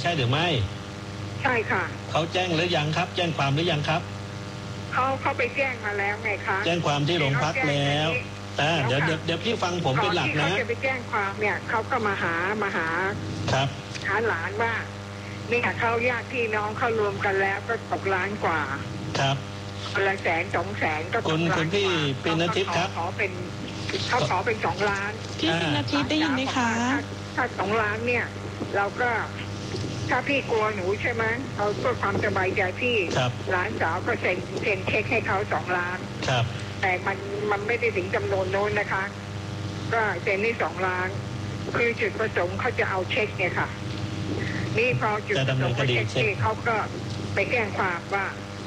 ช่หรือไม่ใช่ค่ะเขาแจ้งหรือยังครับแจ้งความหรือยังครับเขาไปแจ้งมาแล้วไงคะแจ้งความที่โรงพักแล้วเดี๋ยวพี่ฟังผมเป็นหลักนะเขาจะไปแจ้งความเนี่ยเขาก็มาหาครับหาหลานว่านี่เขาญาติพี่น้องเขารวมกันแล้วก็ตกล้านกว่าครับคนละ100,000-200,000ก็ตกล้านกว่าคุณพี่ปิณทิพย์ครับเขาขอเป็น2 ล้านพี่ปิณทิพย์ได้ยินไหมคะถ้า2 ล้านเนี่ยเราก็ถ้าพี่กลัวหนูใช่ไหมเอาเพื่อความสบายใจพี่หลานสาวก็เซ็นเช็คให้เขา2 ล้านครับแต่มันไม่ได้ถึงจำนวนโน้นนะคะก็เซ็นให้2 ล้านคือจุดประสงค์เขาจะเอาเช็คเนี่ยค่ะนี่พอจุดประสงค์เขาเช็คเขาก็ไปแจ้งความว่า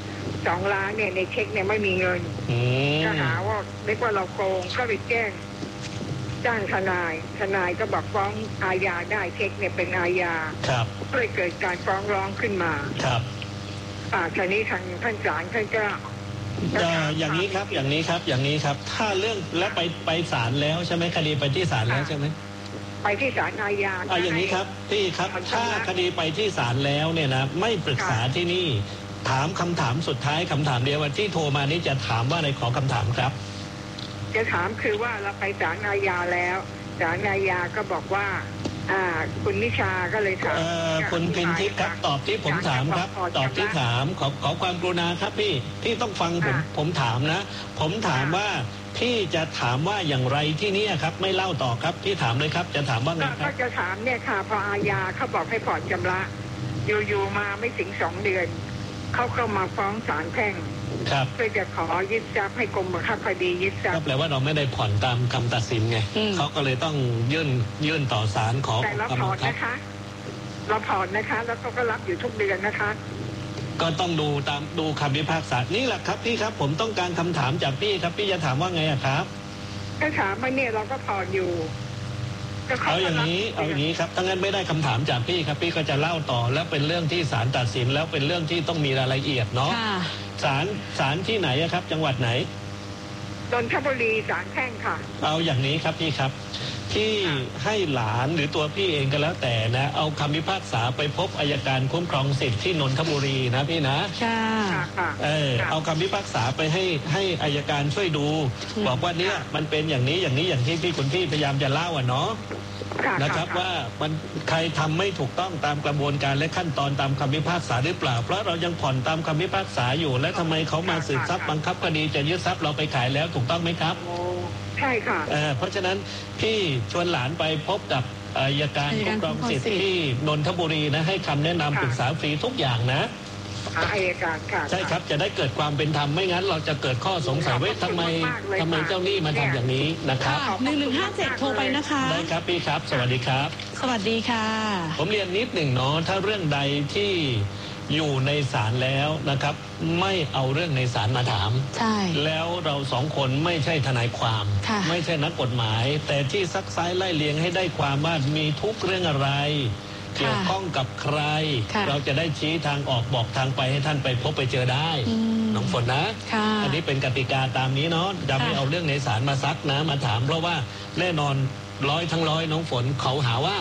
2 ล้านเนี่ยในเช็คเนี่ยไม่มีเงินก็หาว่าเรียกว่าเราโกงก็ไปแจ้งจ้างทนายก็บอกฟ้องอาญาได้เช็คเนี่ยเป็นอาญาก็เลยเกิดการฟ้องร้องขึ้นมาครับทีนี้ทางท่านศาลท่านก็อย่างนี้ครับถ้าเรื่องแล้วไปศาลแล้วใช่ไหมคดีไปที่ศาลแล้วใช่ไหมไปที่ศาลอาญาอย่างนี้ครับพี่ครับถ้าคดีไปที่ศาลแล้วเนี่ยนะไม่ปรึกษาที่นี่ถามคำถามสุดท้ายคำถามเดียวว่าที่โทรมานี้จะถามว่าอะไรขอคำถามครับจะถามคือว่าเราไปศาลอาญาแล้วศาลอาญาก็บอกว่าคุณนิชาก็เลยถามคุณพินทิพย์ครับตอบที่ผมถามครับตอบที่ถามขอความกรุณาครับพี่ต้องฟังผมถามนะผมถามว่าพี่จะถามว่าอย่างไรที่นี่ครับไม่เล่าต่อครับพี่ถามเลยครับจะถามว่าไงครับก็จะถามเนี่ยค่ะพออาญาเขาบอกให้ผ่อนชำระอยู่มาไม่ถึง2 เดือนเขาเข้ามาฟ้องศาลแพ่งเพื่อจะขอยึดทรัพย์ให้กรมบังคับคดียึดทรัพย์ก็แปลว่าเราไม่ได้ผ่อนตามคำตัดสินไงเขาก็เลยต้องยื่นต่อศาลขอแต่เราผ่อนนะคะแล้วเขาก็รับอยู่ทุกเดือนนะคะก็ต้องดูคำพิพากษานี่แหละครับพี่ครับผมต้องการคำถามจากพี่ครับพี่จะถามว่าไงครับก็ถามว่าเนี่ยเราก็ผ่อนอยู่เอาอย่างนี้ครับถ้างั้นไม่ได้คำถามจากพี่ครับพี่ก็จะเล่าต่อแล้วเป็นเรื่องที่ศาลตัดสินแล้วเป็นเรื่องที่ต้องมีรายละเอียดเนาะศาลที่ไหนครับจังหวัดไหนนนทบุรีศาลแพ่งค่ะเอาอย่างนี้ครับพี่ครับที่ให้หลานหรือตัวพี่เองก็แล้วแต่นะเอาคำพิพากษาไปพบอัยการคุ้มครองสิทธิ์ที่นนทบุรีนะพี่นะเอาคำพิพากษาไปให้อัยการช่วยดูบอกว่าเนี่ยมันเป็นอย่างนี้อย่างที่คุณพี่พยายามจะเล่าเนาะนะครับว่ามันใครทำไม่ถูกต้องตามกระบวนการและขั้นตอนตามคำพิพากษาหรือเปล่าเพราะเรายังผ่อนตามคำพิพากษาอยู่และทำไมเขามาสืบทรัพย์บังคับคดีจะยึดทรัพย์เราไปขายแล้วถูกต้องไหมครับใช่ค่ะเพราะฉะนั้นพี่ชวนหลานไปพบกับอัยการคุ้มครองสิทธิ์ที่นนทบุรีนะให้คำแนะนำปรึกษาฟรีทุกอย่างนะอัยการค่ะใช่ครับจะได้เกิดความเป็นธรรมไม่งั้นเราจะเกิดข้อสงสัยว่าทำไมเจ้าหนี้มาทำอย่างนี้นะครับ 1157โทรไปนะคะได้ครับพี่ครับสวัสดีครับสวัสดีค่ะผมเรียนนิดหนึ่งเนาะถ้าเรื่องใดที่อยู่ในศาลแล้วนะครับไม่เอาเรื่องในศาลมาถามใช่แล้วเรา2 คนไม่ใช่ทนายความไม่ใช่นักกฎหมายแต่ที่ซักไซ้ไล่เลียงให้ได้ความว่ามีทุกเรื่องอะไรเกี่ยวข้องกับใครเราจะได้ชี้ทางออกบอกทางไปให้ท่านไปพบไปเจอได้น้องฝนนะอันนี้เป็นกติกาตามนี้เนาะจะไม่เอาเรื่องในศาลมาซักนะมาถามเพราะว่าแน่นอน100 ทั้ง 100น้องฝนเขาหาว่า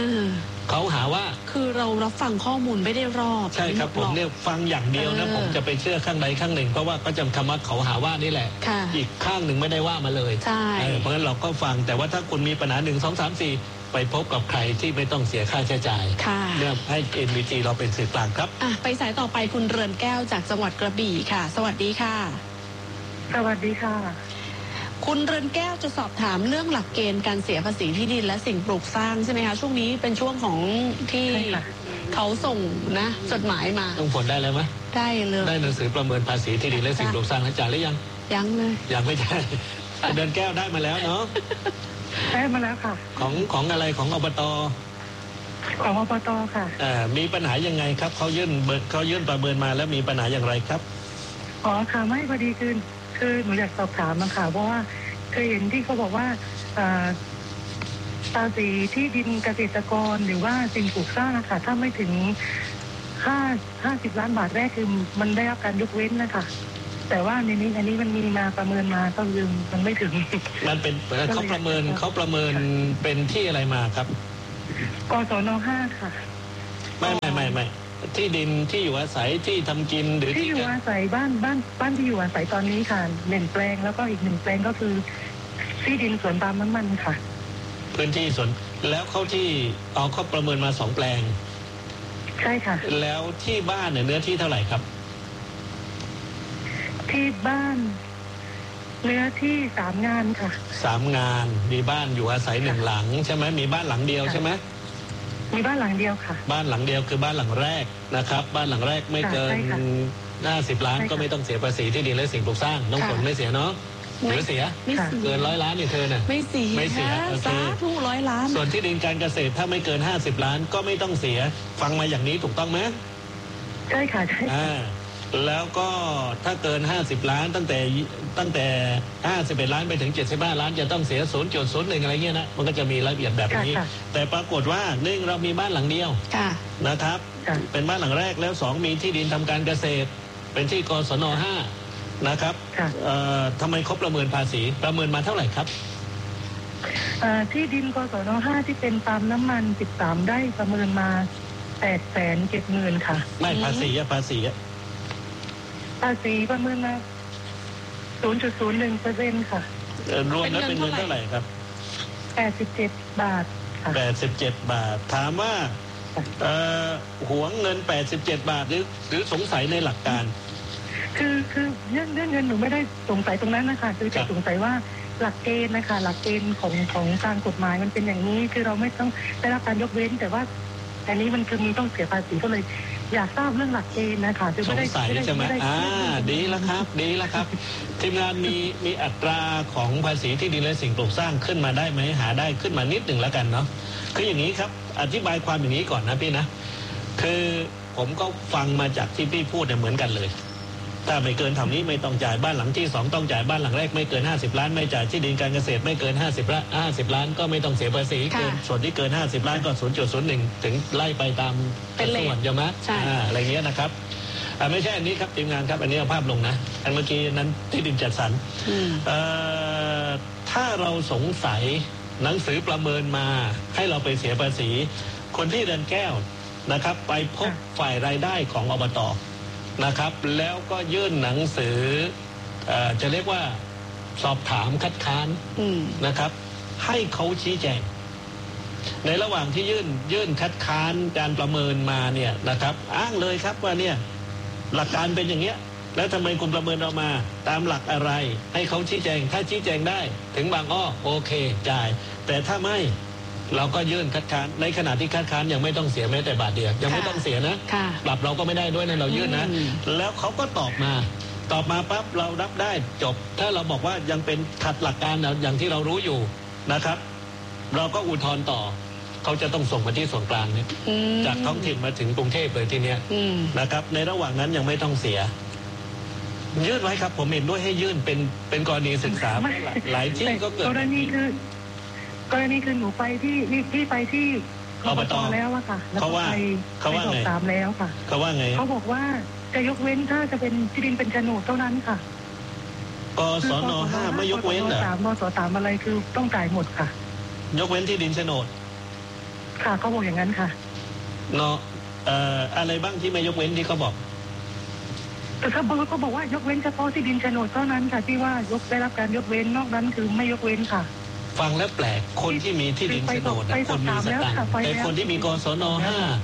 คือเรารับฟังข้อมูลไม่ได้รอบใช่ครับผมเนี่ยฟังอย่างเดียวนะผมจะไปเชื่อข้างใดข้างหนึ่งเพราะว่าก็จำคำว่าเขาหาว่านี่แหละอีกข้างหนึ่งไม่ได้ว่ามาเลยเพราะฉะนั้นเราก็ฟังแต่ว่าถ้าคุณมีปัญหา1 2 3 4ไปพบกับใครที่ไม่ต้องเสียค่าใช้จ่ายเรื่องให้ NVT เราเป็นสื่อกลางครับไปสายต่อไปคุณเรือนแก้วจากจังหวัดกระบี่ค่ะสวัสดีค่ะสวัสดีค่ะคุณเรือนแก้วจะสอบถามเรื่องหลักเกณฑ์การเสียภาษีที่ดินและสิ่งปลูกสร้างใช่ไหมคะช่วงนี้เป็นช่วงของที่เขาส่งนะจดหมายมาต้องผลได้เลยไหมได้เลยได้หนังสือประเมินภาษีที่ดินและสิ่งปลูกสร้างอาจารย์หรือยังเลยยังไม่ได้เรือนแก้วได้มาแล้วเนาะได้มาแล้วค่ะของอะไรของอบต. ค่ะมีปัญหายังไงครับเขายื่นประเมินมาแล้วมีปัญหาอย่างไรครับค่ะไม่พอดีคือหนูอยากสอบถามมาค่ะเพราะว่าเคยเห็นที่เขาบอกว่าภาษีที่ดินเกษตรกรหรือว่าสิ่งปลูกสร้างค่ะถ้าไม่ถึง50 ล้านบาทแรกคือมันได้รับการยกเว้นนะคะแต่ว่าในนี้อันนี้มันมีมาประเมินมาก็คือมันไม่ถึงมันเป็นเขาประเมินเป็นที่อะไรมาครับกศน. 5ค่ะไม่ไม่ที่ดินที่อยู่อาศัยที่ทำกินหรือที่อยู่อาศัยบ้านที่อยู่อาศัยตอนนี้ค่ะ1 แปลงแล้วก็อีก1 แปลงก็คือที่ดินสวนปาล์มน้ำมันค่ะพื้นที่สวนแล้วเขาที่เขาประเมินมา2 แปลงใช่ค่ะแล้วที่บ้านเนี่ยเนื้อที่เท่าไหร่ครับที่บ้านเนื้อที่3 งานค่ะ 3 งานมีบ้านอยู่อาศัย1 หลังใช่ไหมมีบ้านหลังเดียวใช่ไหมมีบ้านหลังเดียวค่ะบ้านหลังเดียวคือบ้านหลังแรกนะครับบ้านหลังแรกไม่เกิน50 ล้านก็ไม่ต้องเสียภาษีที่ดินและสิ่งปลูกสร้างน้องฝนไม่เสียเนาะหรือเสียเกิน100 ล้านนี่เธอน่ะไม่เสียสาธุ100 ล้านส่วนที่ดินการเกษตรถ้าไม่เกิน50 ล้านก็ไม่ต้องเสียฟังมาอย่างนี้ถูกต้องไหมใช่ค่ะใช่แล้วก็ถ้าเกิน50 ล้านตั้งแต่51 ล้านไปถึง75 ล้านจะต้องเสีย 0.01 อะไรเงี้ยนะมันก็จะมีรายละเอียดแบบนี้แต่ปรากฏว่า1เรามีบ้านหลังเดียวนะครับเป็นบ้านหลังแรกแล้ว2มีที่ดินทำการเกษตรเป็นที่กศน5นะครับทำไมเขาประเมินภาษีประเมินมาเท่าไหร่ครับที่ดินกศน5ที่เป็นปาล์มน้ำมัน13 ไร่ประเมินมา870,000ค่ะไม่ภาษีประเมินมา 0.01% ค่ะรวมแล้วเป็นเงินเท่าไหร่ครับ 87 บาทค่ะ 87 บาทถามว่าหวงเงิน87 บาทหรือสงสัยในหลักการคือเรื่องเงินหนูไม่ได้สงสัยตรงนั้นนะคะคือจะสงสัยว่าหลักเกณฑ์นะคะหลักเกณฑ์ของทางกฎหมายมันเป็นอย่างนี้คือเราไม่ต้องได้รับการยกเว้นแต่ว่าอันนี้มันคือมีต้องเสียภาษีก็เลยอยากทราบเรื่องหลักเกณฑ์นะคะสงสัยใช่ไหมดีแล้วครับทีมงานมีอัตราของภาษีที่ดินและสิ่งปลูกสร้างขึ้นมาได้ไหมหาได้ขึ้นมานิดหนึ่งแล้วกันเนาะคืออย่างนี้ครับอธิบายความอย่างนี้ก่อนนะพี่นะคือผมก็ฟังมาจากที่พี่พูดเนี่ยเหมือนกันเลยถ้าไม่เกินเท่านี้ไม่ต้องจ่ายบ้านหลังที่2ต้องจ่ายบ้านหลังแรกไม่เกิน50 ล้านไม่จ่ายที่ดินการเกษตรไม่เกิน50 ล้านก็ไม่ต้องเสียภาษีเกินส่วนที่เกิน50 ล้านก็ 0.01 ถึงไล่ไปตามส่วนใช่ไหมอะไรเงี้ยนะครับไม่ใช่อันนี้ครับทีมงานครับอันนี้เอาภาพลงนะอันเมื่อกี้นั้นที่ดินจัดสรรถ้าเราสงสัยหนังสือประเมินมาให้เราไปเสียภาษีคนที่เดินแก้วนะครับไปพบฝ่ายรายได้ของอบต.นะครับแล้วก็ยื่นหนังสือจะเรียกว่าสอบถามคัดค้านนะครับให้เขาชี้แจงในระหว่างที่ยื่นคัดค้านการประเมินมาเนี่ยนะครับอ้างเลยครับว่าเนี่ยหลักการเป็นอย่างเงี้ยแล้วทำไมคุณประเมินออกมาตามหลักอะไรให้เขาชี้แจงถ้าชี้แจงได้ถึงบางอ้อโอเคจ่ายแต่ถ้าไม่เราก็ยื่นคัดค้านในขณะที่คัดค้านยังไม่ต้องเสียแม้แต่บาทเดียวยังไม่ต้องเสียนะปรับเราก็ไม่ได้ด้วยนะเรายื่นนะแล้วเขาก็ตอบมาปั๊บเรารับได้จบถ้าเราบอกว่ายังเป็นขัดหลักการอย่างที่เรารู้อยู่นะครับเราก็อุทธรณ์ต่อเขาจะต้องส่งมาที่ส่วนกลางเนี่ยจากท้องถิ่นมาถึงกรุงเทพเลยทีเนี้ยนะครับในระหว่างนั้นยังไม่ต้องเสียยื่นไว้ครับผมเห็นด้วยให้ยื่นเป็นกรณีศึกษาหลายที่ก็เกิดกรณีคือหนูไปที่ไปที่อบต.แล้วอะค่ะเขาว่าไงตามแล้วค่ะเขาว่าไงเขาบอกว่าจะยกเว้นถ้าจะเป็นที่ดินเป็นโฉนดเท่านั้นค่ะกศน5ไม่ยกเว้นเหรอมศ3อะไรคือต้องจ่ายหมดค่ะยกเว้นที่ดินโฉนดค่ะเขาบอกอย่างนั้นค่ะเนาะอะไรบ้างที่ไม่ยกเว้นที่เขาบอกแต่เขาบอกว่ายกเว้นเฉพาะที่ดินโฉนดเท่านั้นค่ะที่ว่ายกได้รับการยกเว้นนอกนั้นคือไม่ยกเว้นค่ะฟังแล้วแปลกคนที่มีที่ดินโฉนดคนมีสตางค์แต่คนที่มีกศน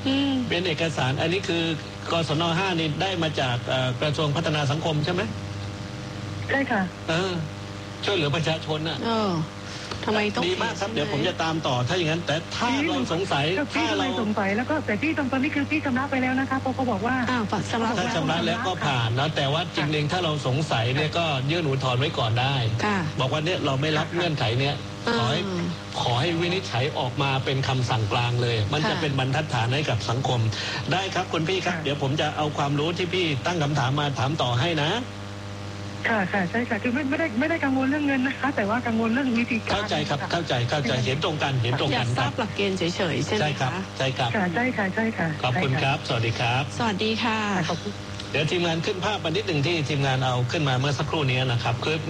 5เป็นเอกสารอันนี้คือกศน5นี่ได้มาจากกระทรวงพัฒนาสังคมใช่ไหมใช่ค่ะช่วยเหลือประชาชนน่ะทำไมต้องดีมากครับเดี๋ยวผมจะตามต่อถ้าอย่างนั้นแต่ถ้าเราสงสัยถ้าเราสงสัยแล้วก็แต่ที่ตอนนี้คือพี่ชำระไปแล้วนะคะเพราะเขาบอกว่าถ้าชำระแล้วก็ผ่านนะแต่ว่าจริงๆถ้าเราสงสัยเนี่ยก็ยื่นอุทธรณ์ไว้ก่อนได้บอกว่าเนี่ยเราไม่รับเงื่อนไขเนี่ยขอให้วินิจฉัยออกมาเป็นคำสั่งกลางเลยมันจะเป็นบรรทัดฐานให้กับสังคมได้ครับคุณพี่ครับเดี๋ยวผมจะเอาความรู้ที่พี่ตั้งคำถามมาถามต่อให้นะค่ะใช่ค่ะคือไม่ได้กังวลเรื่องเงินนะคะแต่ว่ากังวลเรื่องวิธีการเข้าใจครับเข้าใจเห็นตรงกันอยากทราบหลักเกณฑ์เฉยๆใช่ไหมคะใช่ครับใช่ค่ะขอบคุณครับสวัสดีครับสวัสดีค่ะขอบคุณเดี๋ยวทีมงานขึ้นภาพมานิดหนึ่งที่ทีมงานเอาขึ้นมาเมื่อสักครู่นี้นะครับคือเนี่ย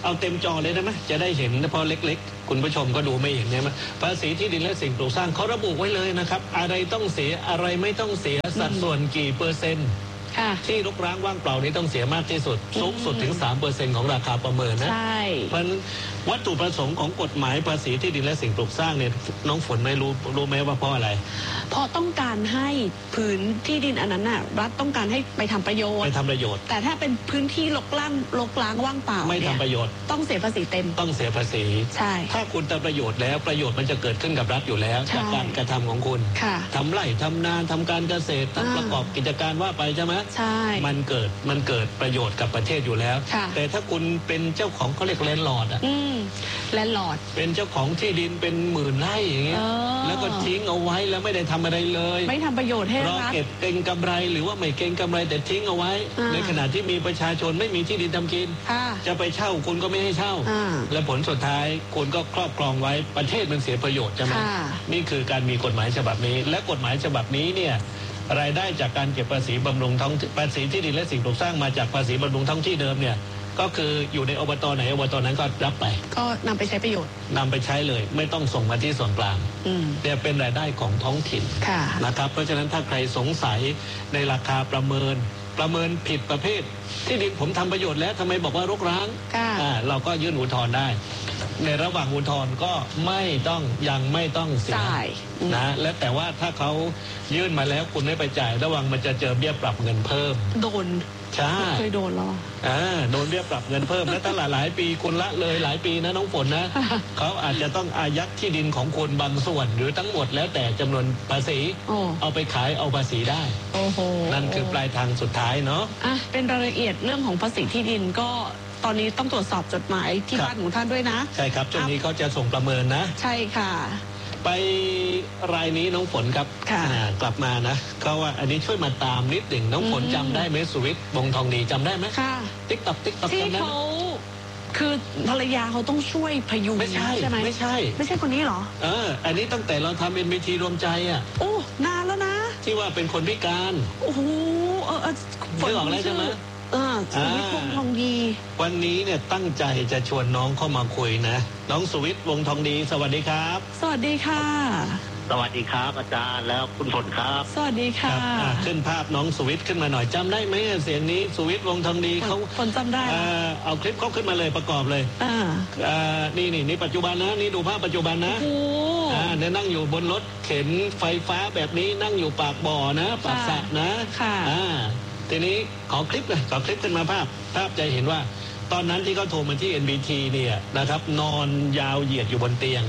เอาเต็มจอเลยได้ไหมจะได้เห็นเพราะเล็กๆคุณผู้ชมก็ดูไม่เห็นใช่ไหมภาษีที่ดินและสิ่งปลูกสร้างเขาระบุไว้เลยนะครับอะไรต้องเสียอะไรไม่ต้องเสียสัดส่วนกี่เปอร์เซ็นต์ที่รกร้างว่างเปล่านี้ต้องเสียมากที่สุดสูงสุดถึง 3% ของราคาประเมินนะเพราะวัตถุประสงค์ของกฎหมายภาษีที่ดินและสิ่งปลูกสร้างเนี่ยน้องฝนไม่รู้ไหมว่าเพราะอะไรเพราะต้องการให้พื้นที่ดินอันนั้นน่ะรัฐต้องการให้ไปทำประโยชน์แต่ถ้าเป็นพื้นที่รกล้างว่างเปล่าไม่ทำประโยชน์ต้องเสียภาษีเต็มต้องเสียภาษีใช่ถ้าคุณทำประโยชน์แล้วประโยชน์มันจะเกิดขึ้นกับรัฐอยู่แล้วจากการกระทำของคุณทำไร่ทำนาทำการเกษตรประกอบกิจการว่าไปใช่ไหมใช่มันเกิดประโยชน์กับประเทศอยู่แล้วแต่ถ้าคุณเป็นเจ้าของเขาเรียกแลนด์ลอร์ดอะแลนด์ลอร์ดเป็นเจ้าของที่ดินเป็นหมื่นไร่อย่างเงี้ยแล้วก็ทิ้งเอาไว้แล้วไม่ได้ทำอะไรเลยไม่ทำประโยชน์ให้รอเก็บเก็งกำไรหรือว่าไม่เก็งกำไรแต่ทิ้งเอาไว้ในขณะที่มีประชาชนไม่มีที่ดินทำกินจะไปเช่าคุณก็ไม่ให้เช่าและผลสุดท้ายคุณก็ครอบครองไว้ประเทศมันเสียประโยชน์ใช่ไหมนี่คือการมีกฎหมายฉบับนี้และกฎหมายฉบับนี้เนี่ยรายได้จากการเก็บภาษีบำรุงท้องภาษีที่ดินและสิ่งปลูกสร้างมาจากภาษีบำรุงท้องที่เดิมเนี่ยก็คืออยู่ในอบตไหนอบตนั้นก็รับไปก็นำไปใช้ประโยชน์นำไปใช้เลยไม่ต้องส่งมาที่ส่วนกลางเนี่ยเป็นรายได้ของท้องถิ่นนะครับเพราะฉะนั้นถ้าใครสงสัยในราคาประเมินผิดประเภทที่ดินผมทำประโยชน์แล้วทำไมบอกว่ารกร้างเราก็ยื่นอุทธรณ์ได้ในระหว่างอุทธรณ์ก็ยังไม่ต้องเสียนะและแต่ว่าถ้าเขายื่นมาแล้วคุณไม่ไปจ่ายระวังมันจะเจอเบี้ยปรับเงินเพิ่มโดนใช่เคยโดนแล้วโดนเบี้ยปรับเงินเพิ่มแล้วตั้งหลายปีคุณละเลยหลายปีนะน้องฝนนะเขาอาจจะต้องอายัดที่ดินของคุณบางส่วนหรือทั้งหมดแล้วแต่จำนวนภาษีเอาไปขายเอาภาษีได้นั่นคือปลายทางสุดท้ายเนาะเป็นรายละเอียดเรื่องของภาษีที่ดินก็ตอนนี้ต้องตรวจสอบจดหมายที่บ้านของท่านด้วยนะใช่ครับช่วงนี้เขาจะส่งประเมินนะใช่ค่ะไปรายนี้น้องฝนครับกลับมานะก็ว่าอันนี้ช่วยมาตามนิดหนึ่งน้องฝนจำได้ไหมสุวิทย์วงทองดีจำได้ไหมค่ะติ๊กต็อกที่เขาคือภรรยาเขาต้องช่วยพยุงใช่ไหมไม่ใช่คนนี้เหรออันนี้ตั้งแต่เราทำNBTรวมใจอ่ะโอ้นานแล้วนะที่ว่าเป็นคนพิการโอ้โหฝนออกแล้วใช่ไหมสุวิทย์วงทองดีวันนี้เนี่ยตั้งใจจะชวนน้องเข้ามาคุยนะน้องสุวิทย์วงทองดีสวัสดีครับสวัสดีค่ะสวัสดีครับอาจารย์แล้วคุณฝนครับสวัสดีค่ะขึ้นภาพน้องสุวิทย์ขึ้นมาหน่อยจำได้ไหมเสียงนี้สุวิทย์วงทองดีเขาฝนจำได้เอาคลิปเขาขึ้นมาเลยประกอบเลยนี่ปัจจุบันนะนี่ดูภาพปัจจุบันนะเนี่ยนั่งอยู่บนรถเข็นไฟฟ้าแบบนี้นั่งอยู่ปากบ่อนะปากสระนะค่ะทีนี้ขอคลิปขึ้นมาภาพจะเห็นว่าตอนนั้นที่เขาโทรมาที่ NBT เนี่ยนะครับนอนยาวเหยียดอยู่บนเตียง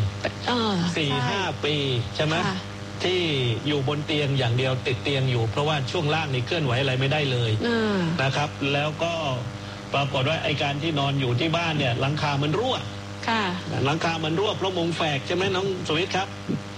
4-5 ปีใช่ไหมที่อยู่บนเตียงอย่างเดียวติดเตียงอยู่เพราะว่าช่วงล่างนี่เคลื่อนไหวอะไรไม่ได้เลยนะครับแล้วก็ปรากฏว่าไอการที่นอนอยู่ที่บ้านเนี่ยหลังคามันรั่วหลังคามันรั่วเพราะมุงแฝกใช่ไหมน้องสุวิทย์ครับ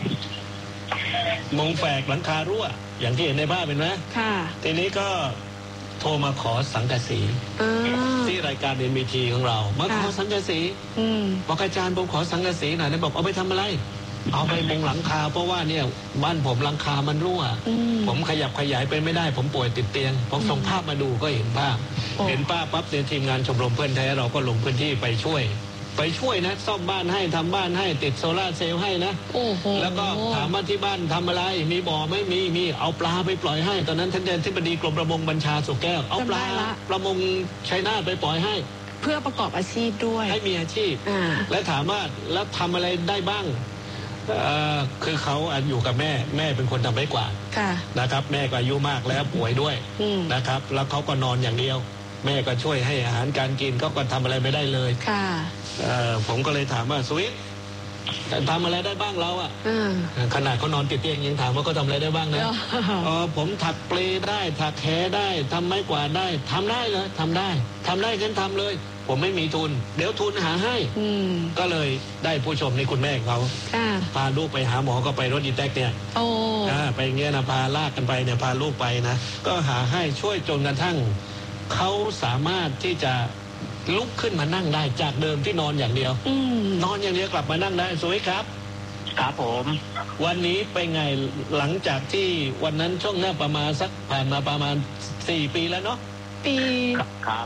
มุงแฝกหลังคารั่วอย่างที่เห็นในภาพเป็นไหมทีนี้ก็โทรมาขอสังกะสีที่รายการ NBT ของเรามาขอสังกะสีบอกอาจารย์ผมขอสังกะสีหน่อยนะบอกเอาไปทำอะไรเอาไปมุงหลังคาเพราะว่าเนี่ยบ้านผมหลังคามันรั่วผมขยับขยายไปไม่ได้ผมป่วยติดเตียงผมส่งภาพมาดูก็เห็นภาพปั๊บเนี่ยทีมงานชมรมเพื่อนแท้เราก็ลงพื้นที่ไปช่วยนะซ่อมบ้านให้ทำบ้านให้ติดโซล่าเซลล์ให้นะแล้วก็ถามว่าที่บ้านทำอะไรมีบ่อไม่มีเอาปลาไปปล่อยให้ตอนนั้นท่านอธิบดีกรมประมงบัญชาสุขแก้วเอาปลาประมงชัยนาทไปปล่อยให้เพื่อประกอบอาชีพด้วยให้มีอาชีพและถามว่าแล้วทำอะไรได้บ้างคือเขาอยู่กับแม่เป็นคนทำไม้กวาดนะครับแม่ก็อายุมากแล้วป่วยด้วยนะครับแล้วเขาก็นอนอย่างเดียวแม่ก็ช่วยให้อาหารการกินเขาก็ทำอะไรไม่ได้เลยผมก็เลยถามว่าสวิทย์ทำอะไรได้บ้างเราขนาดเขานอนติดเตียงยังถามว่าเขาทำอะไรได้บ้างนะผมถักเปลได้ถักแขได้ทำไม้กวาดได้ทำได้เลยทำได้งั้นทำเลยผมไม่มีทุนเดี๋ยวทุนหาให้ก็เลยได้ผู้ชมในคุณแม่เขาพาลูกไปหาหมอก็ไปรถอีแท็กเนี่ยไปเงี้ยนะพาลากกันไปเนี่ยพาลูกไปนะก็หาให้ช่วยจนกระทั่งเขาสามารถที่จะลุกขึ้นมานั่งได้จากเดิมที่นอนอย่างเดียวนอนอย่างเดียวกลับมานั่งได้สวยครับครับผมวันนี้ไปไงหลังจากที่วันนั้นช่วงหน้าประมาณสักผ่านมาประมาณ4 ปีแล้วเนาะปีครับ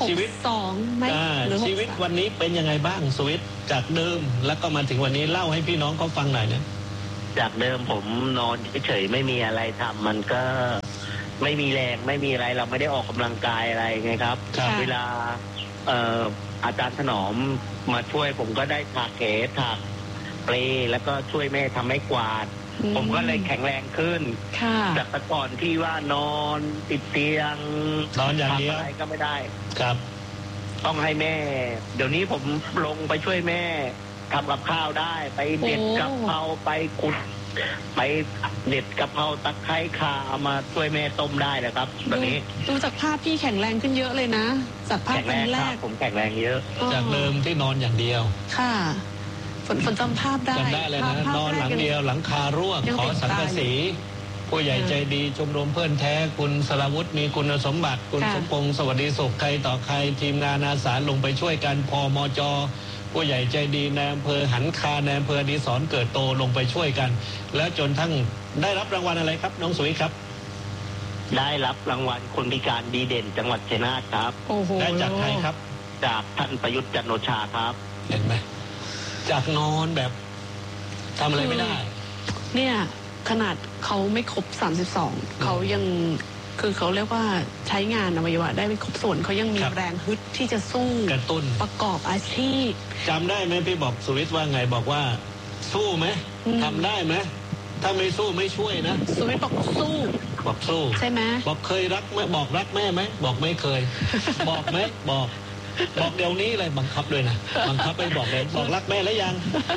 ชีวิต 62ไหมหรือชีวิตวันนี้เป็นยังไงบ้างสุวิทย์จากเดิมแล้วก็มาถึงวันนี้เล่าให้พี่น้องเขาฟังหน่อยนะจากเดิมผมนอนเฉยๆไม่มีอะไรทำมันก็ไม่มีแรงไม่มีอะไรเราไม่ได้ออกกำลังกายอะไรไงครับเวลาอาจารย์ถนอมมาช่วยผมก็ได้ถากเขถากเปลแล้วก็ช่วยแม่ทำให้กวาดผมก็เลยแข็งแรงขึ้นจากแต่ก่อนที่ว่านอนติดเตียงนอนอย่างเดียวอะไรก็ไม่ได้ครับต้องให้แม่เดี๋ยวนี้ผมลงไปช่วยแม่ทำกับข้าวได้ไปเด็ดกะเพราไปขุดไปเด็ดกะเพราตะไคร้ข่าเอามาช่วยแม่ต้มได้นะครับตอนนี้ดูจากภาพพี่แข็งแรงขึ้นเยอะเลยนะจากภาพครั้งแรกผมแข็งแรงเยอะจากเดิมที่นอนอย่างเดียวค่ะฝนจำภาพได้จำได้เลยนะนอนหลังเดียวหลังคารั่วขอสังกะสีผู้ใหญ่ใจดีชมรมเพื่อนแท้คุณสรวุฒิมีคุณสมบัติคุณสมพงษ์สวัสดีสุขใครต่อใครทีมงานอาสาลงไปช่วยกันพมจ.ผู้ใหญ่ใจดีในอำเภอหันคาในอำเภอดีสอนเกิดโตลงไปช่วยกันแล้วจนทั้งได้รับรางวัลอะไรครับน้องสุวิทย์ครับได้รับรางวัลคนพิการดีเด่นจังหวัดชัยนาทครับได้จากใครครับจากท่านประยุทธ์จันทร์โอชาครับเห็นไหมจากนอนแบบทำอะไรไม่ได้เนี่ยขนาดเขาไม่ครบ32เขายังคือเขาเรียกว่าใช้งานอวัยวะได้ไม่ครบส่วนเขายังมีแรงฮึดที่จะสู้กระตุ้นประกอบอาชีพจำได้ไหมพี่บอกสุวิทย์ว่าไงบอกว่าสู้ไหมทำได้ไหมถ้าไม่สู้ไม่ช่วยนะสุวิทย์บอกสู้ใช่ไหมบอกเคยรักไหมบอกรักแม่ไหมบอกไม่เคยบอกไหมบอกเดี๋ยวนี้เลยบังคับเลยนะบังคับไปบอกเลยบอกรักแม่แล้วยัง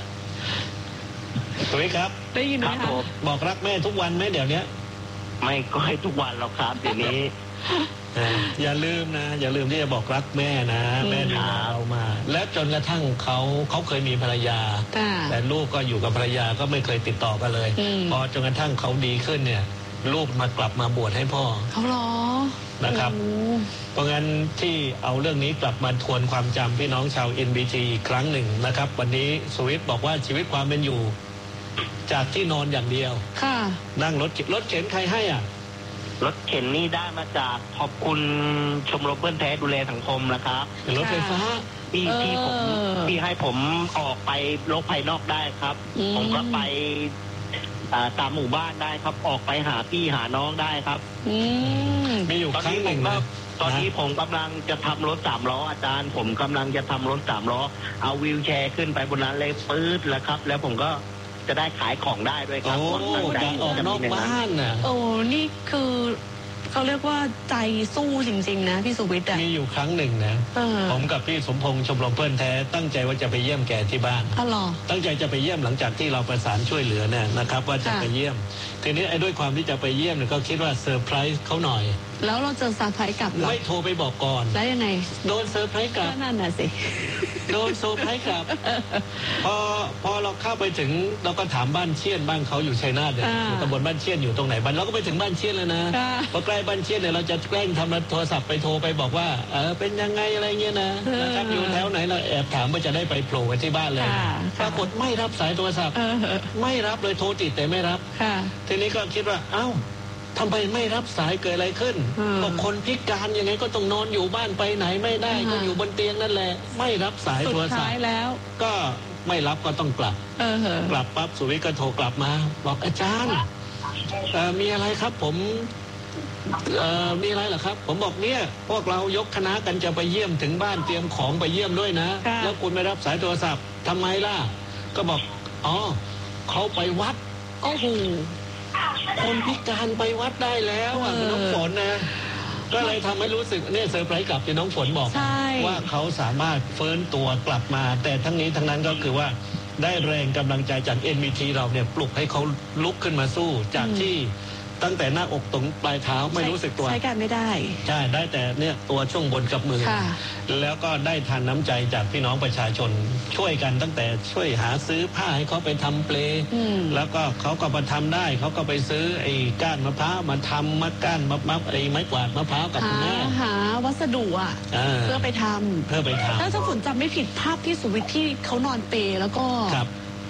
สุวิทย์ครับได้ยินไหมคะบอกรักแม่ทุกวันไหมเดี๋ยวนี้ไม่ก็ให้ทุกวันหรอกครับเดี๋ยวนี้อย่าลืมนะอย่าลืมที่จะบอกรักแม่นะแม่ดูเรามาและจนกระทั่งเขาเคยมีภรรยาแต่ลูกก็อยู่กับภรรยาก็ไม่เคยติดต่อกันเลยพอจนกระทั่งเขาดีขึ้นเนี่ยลูกกลับมาบวชให้พ่อเขาหรอนะครับเพราะงั้นที่เอาเรื่องนี้กลับมาทวนความจำพี่น้องชาว NBT อีกครั้งหนึ่งนะครับวันนี้สุวิทย์บอกว่าชีวิตความเป็นอยู่จากที่นอนอย่างเดียวนั่งรถเข็นใครให้อ่ะรถเข็นนี่ได้มาจากขอบคุณชมรมเพื่อนแท้ดูแลสังคมนะครับรถไฟฟ้าที่ให้ผมออกไปโลกภายนอกได้ครับผมก็ไปตามหมู่บ้านได้ครับออกไปหาพี่หาน้องได้ครับมีอยู่ครั้งหนึ่งนะตอนนี้ผมกำลังจะทำรถ3 ล้ออาจารย์ผมกำลังจะทำรถ3 ล้อเอาวีลแชร์ขึ้นไปบนนั้นเลยปื๊ดแล้วครับแล้วผมก็จะได้ขายของได้ด้วยครับการออกนอกบ้านน่ะนี่คือเขาเรียกว่าใจสู้จริงๆนะพี่สุวิทย์มีอยู่ครั้งหนึ่งนะผมกับพี่สมพงษ์ชมรมเพื่อนแท้ตั้งใจว่าจะไปเยี่ยมแกที่บ้านตั้งใจจะไปเยี่ยมหลังจากที่เราประสานช่วยเหลือเนี่ยนะครับว่าจะไปเยี่ยมทีนี้ด้วยความที่จะไปเยี่ยมเนี่ยก็คิดว่าเซอร์ไพรส์เขาหน่อยแล้วเราเจอเซอร์ไพรส์กลับไม่โทรไปบอกก่อนแล้วยังไงโดนเซอร์ไพรส์กลับนั่นน่ะสิโดนเซอร์ไพรส์กลับพอเราเข้าไปถึงเราก็ถามบ้านเชี่ยนบ้านเขาอยู่ชัยนาทเนี่ยตำบลบ้านเชี่ยนอยู่ตรงไหนบ้านเราก็ไปถึงบ้านเชี่ยนแล้วนะพอใกล้บ้านเชี่ยนเนี่ยเราจะแกล้งทำโทรศัพท์ไปโทรไปบอกว่าเป็นยังไงอะไรเงี้ยนะครับอยู่แถวไหนเราแอบถามว่าจะได้ไปโผล่กันที่บ้านเลยปรากฏไม่รับสายโทรศัพท์ไม่รับเลยโทรติดแต่ไม่รับทีนี้ก็คิดว่าเอ้าทำไมไม่รับสายเกิดอะไรขึ้นก็คนพิการยังไงก็ต้องนอนอยู่บ้านไปไหนไม่ได้ก็อยู่บนเตียงนั่นแหละไม่รับสายโทรศัพท์แล้วก็ไม่รับก็ต้องกลับกลับปั๊บสุวิทย์ก็โทรกลับมาบอกอาจารย์มีอะไรครับผมมีอะไรเหรอครับผมบอกเนี่ยพวกเรายกคณะกันจะไปเยี่ยมถึงบ้านเตรียมของไปเยี่ยมด้วยนะแล้วคุณไม่รับสายโทรศัพท์ทำไมล่ะก็บอกเขาไปวัดโอ้โหคนพิการไปวัดได้แล้วน้องฝนนะก็เลยทำให้รู้สึกเนี่ยเซอร์ไพรส์กลับที่น้องฝนบอกว่าเขาสามารถฟื้นตัวกลับมาแต่ทั้งนี้ทั้งนั้นก็คือว่าได้แรงกำลังใจจาก NBT เราเนี่ยปลุกให้เขาลุกขึ้นมาสู้จากที่ตั้งแต่หน้าอกตรงปลายเท้าไม่รู้สึกตัวใช้การไม่ได้ใช่ได้แต่เนี่ยตัวช่วงบนกับมือแล้วก็ได้ทานน้ำใจจากพี่น้องประชาชนช่วยกันตั้งแต่ช่วยหาซื้อผ้าให้เขาไปทำเปลแล้วก็เขาก็มาทำได้เขาก็ไปซื้อไอ้ก้านมะพร้าวมาทำมะก้านมะไอ้ไม้กวาดมะพร้าวกับคุณแม่หาวัสดุเพื่อไปทำแล้วถ้าฝนจำไม่ผิดภาพที่สุวิทย์ที่เขานอนเปลแล้วก็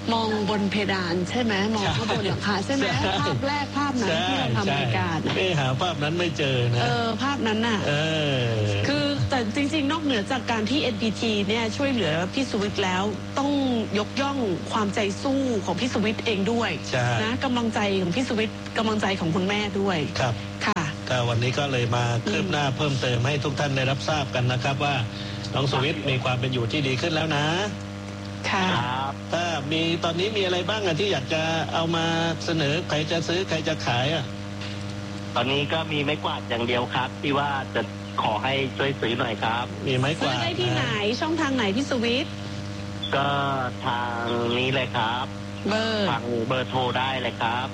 มองบนเพดานใช่ไหมมองข้างบนหลังคาใช่ไหมภาพแรกภาพนั้นที่เราทำรายการไม่หาภาพนั้นไม่เจอนะภาพนั้นน่ะคือแต่จริงๆนอกเหนือจากการที่ NPT เนี่ยช่วยเหลือพี่สุวิทย์แล้วต้องยกย่องความใจสู้ของพี่สุวิทย์เองด้วยนะกำลังใจของพี่สุวิทย์กำลังใจของคุณแม่ด้วยครับค่ะก็วันนี้ก็เลยมาคืบหน้าเพิ่มเติมให้ทุกท่านได้รับทราบกันนะครับว่าน้องสุวิทย์มีความเป็นอยู่ที่ดีขึ้นแล้วนะค่ะถ้ามีตอนนี้มีอะไรบ้างที่อยากจะเอามาเสนอใครจะซื้อใครจะขายตอนนี้ก็มีไม้กวาดอย่างเดียวครับที่ว่าจะขอให้ช่วยซื้อหน่อยครับมีไม้กวาดซื้อได้ที่ไหนช่องทางไหนพี่สุวิทย์ก็ทางนี้เลยครับทางเบอร์โทรได้เลยครับ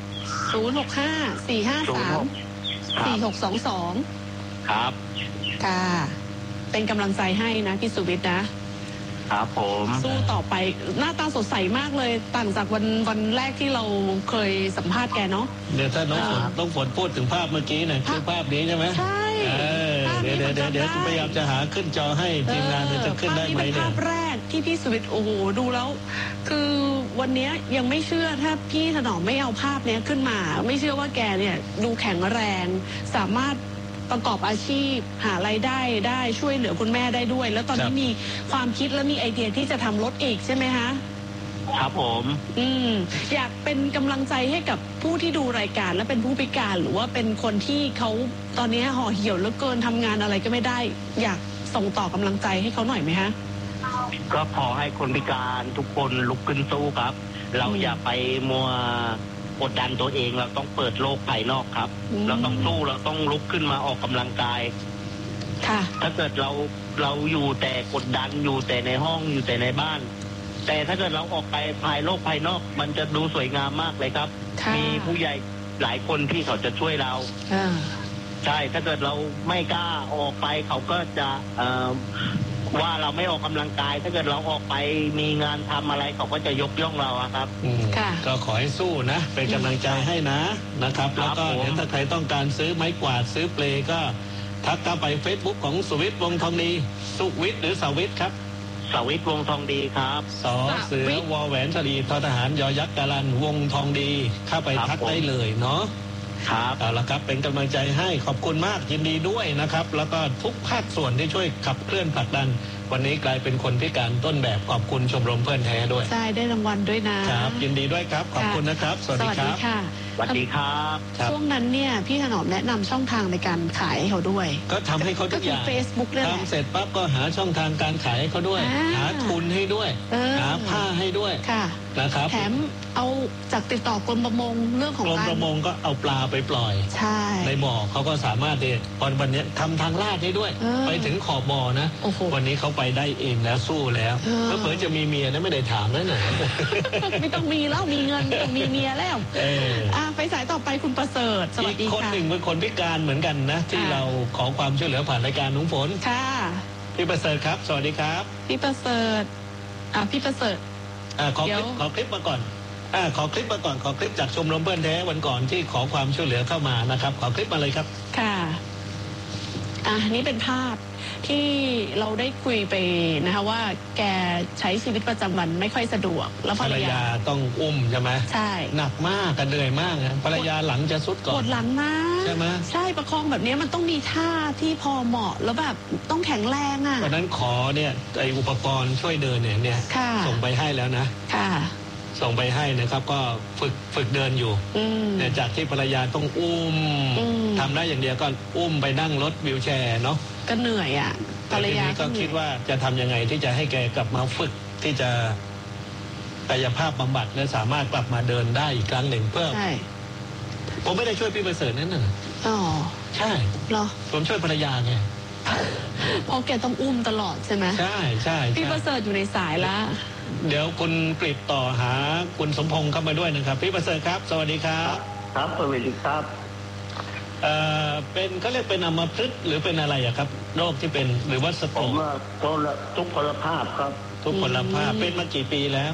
065-453-4622 ครับค่ะเป็นกำลังใจให้นะพี่สุวิทย์นะครับผมสู้ต่อไปหน้าตาสดใสมากเลยต่างจากวันแรกที่เราเคยสัมภาษณ์แกเนาะเดี๋ยวถ้าน้องฝนพูดถึงภาพเมื่อกี้นะคือภาพนี้ใช่ไหมใช่เดี๋ยวพยายามจะหาขึ้นจอให้ทีมงานจะขึ้นได้ไหมเนี่ยภาพแรกที่พี่สุวิทย์โอ้โหดูแล้วคือวันนี้ยังไม่เชื่อถ้าพี่ถนอมไม่เอาภาพนี้ขึ้นมาไม่เชื่อว่าแกเนี่ยดูแข็งแรงสามารถประกอบอาชีพหารายได้ช่วยเหลือคุณแม่ได้ด้วยแล้วตอนนี้มีความคิดและมีไอเดียที่จะทำรถอีกใช่ไหมคะครับผมอยากเป็นกำลังใจให้กับผู้ที่ดูรายการและเป็นผู้พิการหรือว่าเป็นคนที่เขาตอนนี้ห่อเหี่ยวเหลือเกินทำงานอะไรก็ไม่ได้อยากส่งต่อกำลังใจให้เขาหน่อยไหมคะก็ขอให้คนพิการทุกคนลุกขึ้นสู้ครับเราอย่าไปมัวกดดันตัวเองเราต้องเปิดโลกภายนอกครับเราต้องสู้เราต้องลุกขึ้นมาออกกำลังกายค่ะถ้าเกิดเราอยู่แต่กดดันอยู่แต่ในห้องอยู่แต่ในบ้านแต่ถ้าเกิดเราออกไปภายโลกภายนอกมันจะดูสวยงามมากเลยครับมีผู้ใหญ่หลายคนที่เขาจะช่วยเราใช่ถ้าเกิดเราไม่กล้าออกไปเขาก็จะว่าเราไม่ออกกำลังกายถ้าเกิดเราออกไปมีงานทำอะไรเขาก็จะยกย่องเราครับก็ขอให้สู้นะเป็นกำลังใจให้นะครับแล้วก็เดี๋ยวถ้าใครต้องการซื้อไม้กวาดซื้อเปลก็ทักเข้าไป Facebook ของสุวิทย์วงทองดีสุวิทย์หรือสวิทย์ครับสวิทย์วงทองดีครับสอเสือวอแหวนสลีททหารยอยักษ์กาลันวงทองดีเข้าไปทักได้เลยเนาะครับเอาละครับเป็นกำลังใจให้ขอบคุณมากยินดีด้วยนะครับแล้วก็ทุกภาคส่วนที่ช่วยขับเคลื่อนผลักดันวันนี้กลายเป็นคนพิการต้นแบบขอบคุณชมรมเพื่อนแท้ด้วยใช่ได้รางวัลด้วยนะครับยินดีด้วยครับขอบคุณนะครับสวัสดีครับสวัสดีครับช่วงนั้นเนี่ยพี่ถนอมแนะนำช่องทางในการขายให้เขาด้วยก็ทำให้เขาทุกอย่าง Facebook ทำเสร็จปั๊บก็หาช่องทางการขายให้เขาด้วยหาทุนให้ด้วยหาผ้าให้ด้วยนะครับแถมเอาจากติดต่อกรมประมงเรื่องของกรมประมงก็เอาปลาไปปล่อยในบ่อเขาก็สามารถตอนวันนี้ทำทางลาดให้ด้วยไปถึงขอบบ่อนะวันนี้เขาไปได้เองแล้วสู้แล้วก็เผื่อจะมีเมียนะไม่ได้ถามนะหนูไม่ต้องมีแล้วมีเงินต้องมีเมียแล้วไปสายต่อไปคุณประเสริฐสวัสดีค่ะอีกคนหนึ่งเป็นคนพิการเหมือนกันนะที่เราขอความช่วยเหลือผ่านรายการนุ้งฝนค่ะพี่ประเสริฐครับสวัสดีครับพี่ประเสริฐพี่ประเสริฐขอคลิปมาก่อนขอคลิปจากชมรมเพื่อนแท้วันก่อนที่ขอความช่วยเหลือเข้ามานะครับขอคลิปมาเลยครับค่ะนี่เป็นภาพที่เราได้คุยไปนะคะว่าแกใช้ชีวิตประจำวันไม่ค่อยสะดวกแล้วภรรยาต้องอุ้มใช่ไหมใช่หนักมากกันเหนื่อยมากนะภรรยาหลังจะสุดก่อนปวดหลังมากใช่ไหมใช่ประคองแบบนี้มันต้องมีท่าที่พอเหมาะแล้วแบบต้องแข็งแรงเพราะนั้นขอเนี่ยไออุปกรณ์ช่วยเดินเนี่ยส่งไปให้แล้วนะค่ะส่งไปให้นะครับก็ฝึกเดินอยู่แต่จากที่ภรรยาต้องอุ้มทำได้อย่างเดียวก็อุ้มไปนั่งรถวีลแชร์เนาะก็เหนื่อยภรรยาก็คิดว่าจะทำยังไงที่จะให้แกกลับมาฝึกที่จะกายภาพบำบัดและสามารถกลับมาเดินได้อีกครั้งหนึ่งเพื่อผมไม่ได้ช่วยพี่ประเสริฐนั่นน่ะใช่เหรอผมช่วยภรรยาไงเพราะแกต้องอุ้มตลอดใช่ไหมใช่พี่ประเสริฐอยู่ในสายแล้วเดี๋ยวคุณกฤษต่อหาคุณสมพงษ์เข้ามาด้วยนะครับพี่ประเสริฐครับสวัสดีครับครับสวัสดีครับเป็นเขาเรียกเป็นอัมพฤกษ์หรือเป็นอะไรครับโรคที่เป็นหรือว่าสโตรกทุกพลภาพครับทุกพลภาพเป็นมากี่ปีแล้ว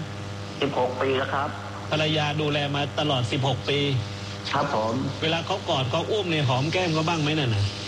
16 ปีแล้วครับภรรยาดูแลมาตลอด16 ปีครับผมเวลาเขากอดเขาอุ้มเนี่ยหอมแก้มเขาบ้างไหมนั่นน่ะก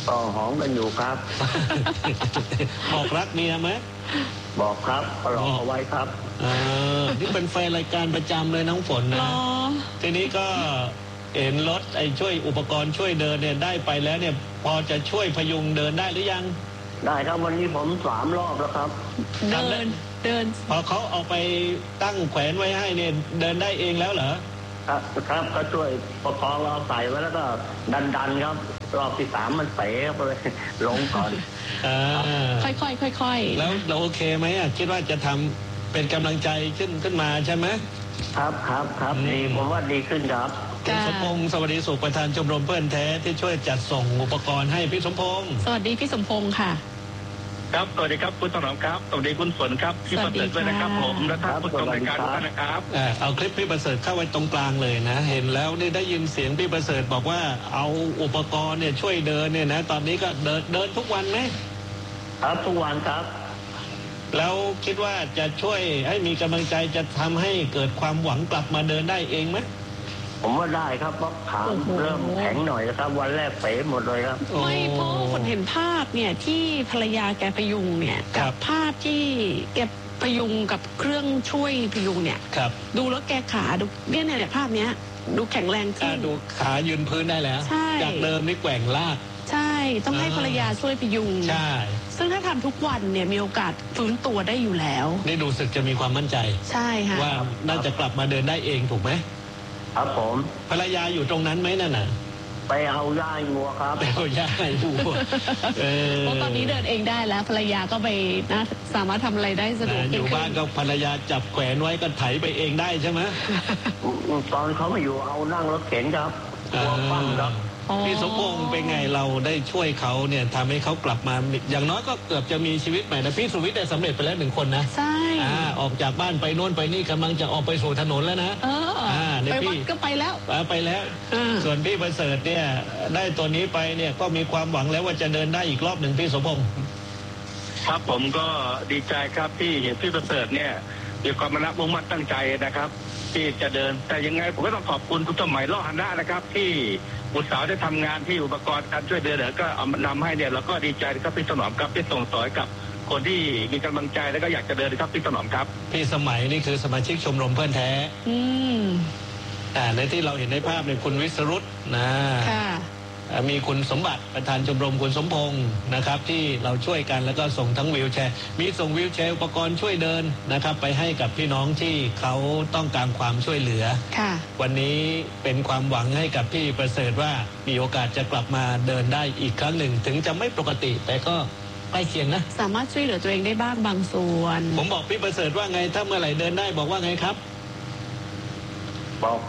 ก็หอมกันอยู่ครับบอกรักเมียไหมบอกครับก็รอเอาไว้ครับนี่เป็นแฟนรายการประจำเลยน้องฝนนะทีนี้ก็เห็นรถไอ้ช่วยอุปกรณ์ช่วยเดินเนี่ยได้ไปแล้วเนี่ยพอจะช่วยพยุงเดินได้หรือยังได้ครับวันนี้ผม3 รอบแล้วครับเดินพอเขาเอาไปตั้งแขวนไว้ให้เนี่ยเดินได้เองแล้วเหรอครับก็ช่วยประคองเราใส่ไว้แล้วก็ดันครับรอบที่3มันเป๋ไปเลยลงก่อนค่อยๆแล้วเราโอเคไหมคิดว่าจะทำเป็นกำลังใจขึ้นมาใช่ไหมครับดีผมว่าดีขึ้นครับคุณสมพงศ์สวัสดีสุขประธานชมรมเพื่อนแท้ที่ช่วยจัดส่งอุปกรณ์ให้พี่สมพงศ์สวัสดีพี่สมพงศ์ค่ะครับสวัสดีครับคุณถนอมครับสวัสดีคุณฝนครับพี่ประเสริฐด้วยนะครับผมและท่านผู้ชมรายการทุกท่านนะครับเอาคลิปพี่ประเสริฐเข้าไว้ตรงกลางเลยนะเห็นแล้วนี่ได้ยินเสียงพี่ประเสริฐบอกว่าเอาอุปกรณ์เนี่ยช่วยเดินเนี่ยนะตอนนี้ก็เดินทุกวันไหมครับทุกวันครับแล้วคิดว่าจะช่วยให้มีกำลังใจจะทำให้เกิดความหวังกลับมาเดินได้เองไหมผมว่าได้ครับเพราะขาเริ่มแข็งหน่อยนะครับวันแรกเป๋หมดเลยครับไม่เพราะคนเห็นภาพเนี่ยที่ภรรยาแกพยุงเนี่ยกับภาพที่แกพยุงกับเครื่องช่วยพยุงเนี่ยดูแล้วแกขาดูเนี่ยภาพเนี้ยดูแข็งแรงขึ้นดูขายืนพื้นได้แล้วจากเดิมนี่แกว่งลากใช่ต้องให้ภรรยาช่วยพยุงใช่ซึ่งถ้าทำทุกวันเนี่ยมีโอกาสฟื้นตัวได้อยู่แล้วนี่ดูสึกจะมีความมั่นใจใช่ค่ะว่าน่าจะกลับมาเดินได้เองถูกไหมครับผมภรรยาอยู่ตรงนั้นไหมนั่นน่ะไปเอาหญ้างัวครับไปเอาหญ้างัวเพราะตอนนี้เดินเองได้แล้วภรรยาก็ไปนะสามารถทำอะไรได้สะดวกอยู่บ้านก็ภรรยาจับแขวนไว้ก็ไถไปเองได้ใช่ไหมตอนเขาไม่อยู่เอานั่งรถเข็นครับตัวปั้นครับพี่สมพงษ์เป็นไงเราได้ช่วยเขาเนี่ยทำให้เขากลับมาอย่างน้อยก็เกือบจะมีชีวิตใหม่นะพี่สุวิทย์ได้สำเร็จไปแล้ว1 คนนะใช่ออกจากบ้านไปโน่นไปนี่กำลังจะออกไปสู่ถนนแล้วนะไปวัดก็ไปแล้วส่วนพี่ประเสริฐเนี่ยได้ตัวนี้ไปเนี่ยก็มีความหวังแล้วว่าจะเดินได้อีกรอบหนึ่งพี่สมพงษ์ครับผมก็ดีใจครับที่เห็นพี่ประเสริฐเนี่ยมีความมุ่งมั่นตั้งใจนะครับที่จะเดินแต่ยังไงผมก็ต้องขอบคุณทุกสมัยล่อหันหน้านะครับที่บุตรสาวได้ทำงานที่อุปกรณ์การช่วยเดินก็เอานำให้เนี่ยเราก็ดีใจครับพี่ถนอมครับที่ส่งต่อกับคนที่มีกำลังใจแล้วก็อยากจะเดินครับพี่ถนอมครับพี่สมัยนี่คือสมาชิกชมรมเพื่อนแท้ในที่เราเห็นในภาพเนี่ยคุณวิสรุตนะมีคุณสมบัติประธานชมรมคุณสมพงศ์นะครับที่เราช่วยกันแล้วก็ส่งทั้งวีลแชร์มีส่งวีลแชร์อุปกรณ์ช่วยเดินนะครับไปให้กับพี่น้องที่เขาต้องการความช่วยเหลือวันนี้เป็นความหวังให้กับพี่ประเสริฐว่ามีโอกาสจะกลับมาเดินได้อีกครั้งหนึ่งถึงจะไม่ปกติแต่ก็ใกล้เคียงนะสามารถช่วยเหลือตัวเองได้บ้างบางส่วนผมบอกพี่ประเสริฐว่าไงถ้าเมื่อไหร่เดินได้บอกว่าไงครับบอก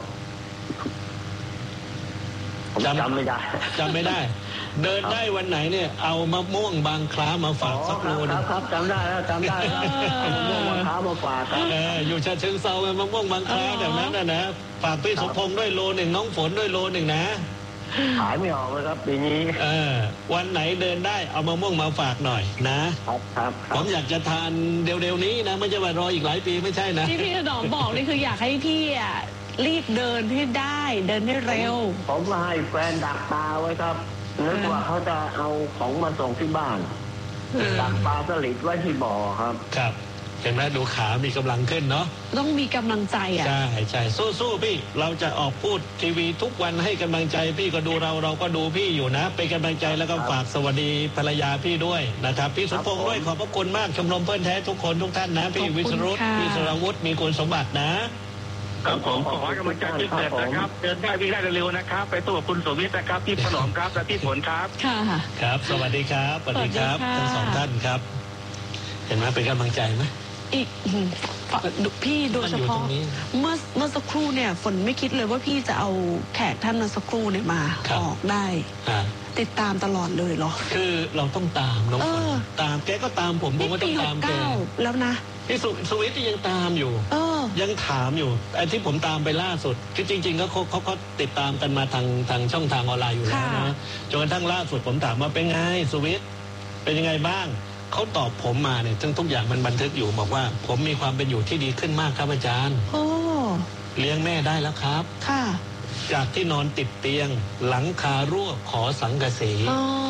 จำไม่ได้เดินได้วันไหนเนี่ยเอามะม่วงบางคล้ามาฝากสักโลนึงครับจำได้แล้วมะม่วงบางคล้ามาฝากครับอยู่ฉะเชิงเทรามะม่วงบางคล้าแบบนั้นนะฝากพี่สมพงษ์ด้วยโล1น้องฝนด้วยโล1นะขายไม่ออกเลยครับปีนี้วันไหนเดินได้เอามะม่วงมาฝากหน่อยนะครับผมอยากจะทานเร็วๆนี้นะไม่ใช่ว่ารออีกหลายปีไม่ใช่นะที่พี่ถนอมบอกนี่คืออยากให้พี่รีบเดินให้ได้เดินให้เร็วผมให้แฟนดักปลาไว้ครับนึกว่าเขาจะเอาของมาส่งที่บ้านดักปลาสลิดไว้ที่บ่อครับเห็นไหมดูขามีกำลังขึ้นเนาะต้องมีกำลังใจใช่สู้พี่เราจะออกพูดทีวีทุกวันให้กำลังใจพี่ก็ดูเราก็ดูพี่อยู่นะเป็นกำลังใจแล้วก็ฝากสวัสดีภรรยาพี่ด้วยนะครับพี่สมพงษ์ด้วยขอบพระคุณมากชมรมเพื่อนแท้ทุกคนทุกท่านนะพี่วิศรุตพี่สรวุฒิมีคุณสมบัตินะครับผมขอกำลังใจพิเศษนะครับเดินได้วิ่งได้เร็วๆนะครับไปสู้กับคุณสุวิทย์นะครับพี่ถนอมครับและพี่ฝนครับครับสวัสดีครับสวัสดีครับทั้งสองท่านครับเห็นไหมเป็นกำลังใจไหมอีกพี่โดยเฉพาะเมื่อสักครู่เนี่ยฝนไม่คิดเลยว่าพี่จะเอาแขกท่านมาสักครู่เนี่ยมาออกได้ติดตามตลอดเลยเหรอคือเราต้องตามน้องฝนตามแกก็ตามผมก็ต้องตามแกแล้วนะพี่สุวิทย์ยังตามอยู่ยังถามอยู่ไอ้ที่ผมตามไปล่าสุดคือจริงๆเขาติดตามกันมาทางช่องทางออนไลน์อยู่แล้วนะจนกระทั่งล่าสุดผมถามว่าเป็นไงสุวิทย์เป็นยังไงบ้างเขาตอบผมมาเนี่ยทุกอย่างมันบันทึกอยู่บอกว่าผมมีความเป็นอยู่ที่ดีขึ้นมากครับอาจารย์เลี้ยงแม่ได้แล้วครับจากที่นอนติดเตียงหลังคารั่วขอสังกะสี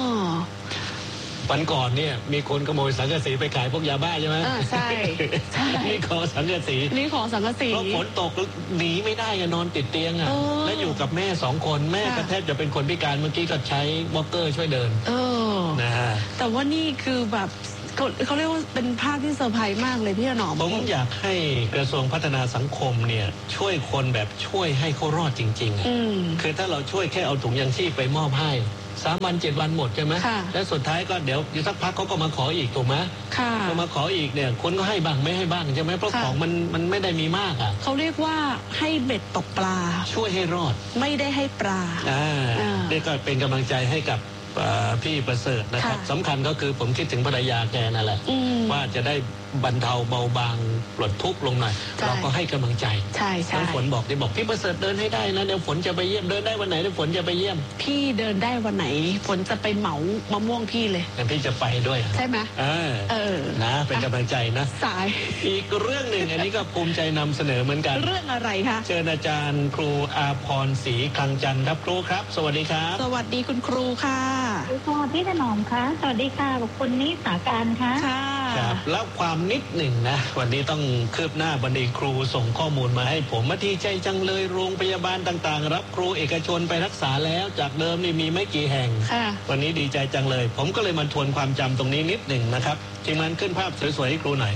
วันก่อนเนี่ยมีคนขโมยสังกะสีไปขายพวกยาบ้าใช่ไหมใช่นี่ขอสังกะสีเพราะฝนตกหนีไม่ได้นอนติดเตียงแล้วอยู่กับแม่2 คนแม่ก็แทบจะเป็นคนพิการเมื่อกี้ก็ใช้วอล์กเกอร์ช่วยเดินนะฮะแต่ว่านี่คือแบบเขาเรียกว่าเป็นภาพที่เซอร์ไพรส์มากเลยพี่หนอมผมอยากให้กระทรวงพัฒนาสังคมเนี่ยช่วยคนแบบช่วยให้เขารอดจริงๆคือถ้าเราช่วยแค่เอาถุงยางชีพไปมอบให้3 วัน 7 วันหมดใช่ไหมแล้วสุดท้ายก็เดี๋ยวสักพักเขาก็มาขออีกถูกไหมพอมาขออีกเนี่ยคนก็ให้บ้างไม่ให้บ้างใช่ไหมเพราะของมันไม่ได้มีมากเขาเรียกว่าให้เบ็ดตกปลาช่วยให้รอดไม่ได้ให้ปลานี่ก็เป็นกำลังใจให้กับพี่ประเสริฐนะครับสำคัญก็คือผมคิดถึงภรรยาแกนั่นแหละว่าจะได้บรรเทาเบาบางปลดทุกข์ลงหน่อยเราก็ให้กำลังใจน้องฝนบอกพี่ประเสริฐเดินให้ได้นะเดี๋ยวฝนจะไปเยี่ยมเดินได้วันไหนเดี๋ยวฝนจะไปเยี่ยมพี่เดินได้วันไหนฝนจะไปเหมามะม่วงพี่เลยแต่พี่จะไปด้วยใช่ไหมนะเป็นกำลังใจนะสายอีกเรื่องหนึ่งอันนี้ก็ภูมิใจนำเสนอเหมือนกันเรื่องอะไรคะเชิญอาจารย์ครูอาภรณ์ศรีคลังจันทร์ครับครูครับสวัสดีครับสวัสดีคุณครูค่ะพี่ถนอมคะสวัสดีค่ะคุณนิสาการค่ะครับแล้วความนิดหนึ่งนะวันนี้ต้องคืบหน้าบดีครูส่งข้อมูลมาให้ผมมาดีใจจังเลยโรงพยาบาลต่างๆรับครูเอกชนไปรักษาแล้วจากเดิมนี่มีไม่กี่แห่งวันนี้ดีใจจังเลยผมก็เลยมาทวนความจำตรงนี้นิดหนึ่งนะครับทีมงานขึ้นภาพสวยๆให้ครูหน่อย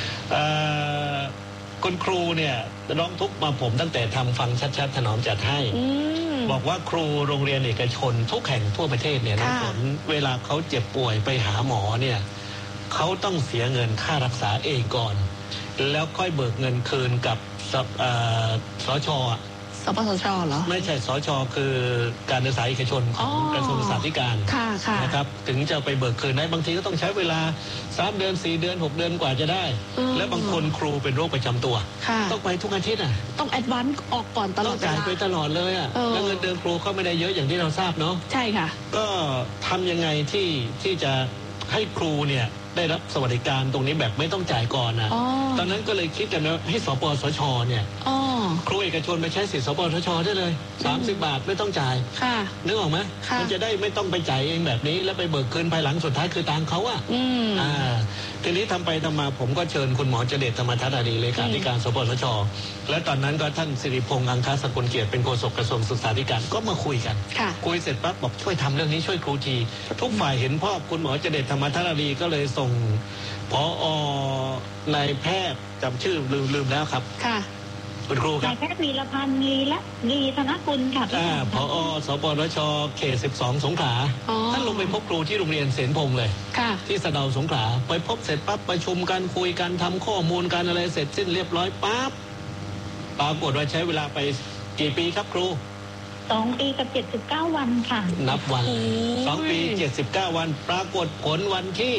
คุณครูเนี่ยร้องทุกข์มาผมตั้งแต่ทำฟังชัดๆถนอมจัดให้บอกว่าครูโรงเรียนเอกชนทุกแห่งทั่วประเทศเนี่ยน้องฝนเวลาเขาเจ็บป่วยไปหาหมอเนี่ยเขาต้องเสียเงินค่ารักษาเองก่อนแล้วค่อยเบิกเงินคืนกับสช. สปสช.เหรอไม่ใช่สช.คือการศึกษาเอกชนของกระทรวงศึกษาธิการนะครับถึงจะไปเบิกคืนได้บางทีก็ต้องใช้เวลา3 เดือน4 เดือน6 เดือนกว่าจะได้และบางคนครูเป็นโรคประจำตัวต้องไปทุกอาทิตย์ต้องแอดวานซ์ออกก่อนตลอดต้องจ่ายไปตลอดเลยแล้วเงินเดือนครูก็ไม่ได้เยอะอย่างที่เราทราบเนาะใช่ค่ะก็ทำยังไงที่จะให้ครูเนี่ยได้รับสวัสดิการตรงนี้แบบไม่ต้องจ่ายก่อนนะตอนนั้นก็เลยคิดกันว่าให้สปสช.เนี่ยครูเอกชนไปใช้สิทธิสปสช.ได้เลย30 บาทไม่ต้องจ่ายนึกออกไหมมันจะได้ไม่ต้องไปจ่ายเองแบบนี้แล้วไปเบิกคืนภายหลังสุดท้ายคือตังเขาทีนี้ทำไปทำมาผมก็เชิญคุณหมอเจเดชธรรมทัศน์อดีเลขาธิการสปสช.และตอนนั้นก็ท่านสิริพงษ์อังคสกุลเกียรติเป็นโฆษกกระทรวงศึกษาธิการก็มาคุยกันคุยเสร็จปั๊บบอกช่วยทำเรื่องนี้ช่วยครูทีทุกฝ่ายเห็นพ่อคุณหมอเจเดชธรรมทัศน์อดีก็เลยส่งผอ.นายแพทย์จำชื่อลืมแล้วครับคุณครูครับนายแพทย์วีรพันธ์ลีธนกุลค่ะผอ.สปสช.เขต12สงขลาท่านลงไปพบครูที่โรงเรียนเสนพงษ์เลยที่สะเดาสงขลาไปพบเสร็จปั๊บประชุมกันคุยกันทำข้อมูลกันอะไรเสร็จสิ้นเรียบร้อยปั๊บปรากฏว่าใช้เวลาไปกี่ปีครับครู 2 ปีกับ79 วันค่ะนับวัน2 ปี79 วันปรากฏผลวันที่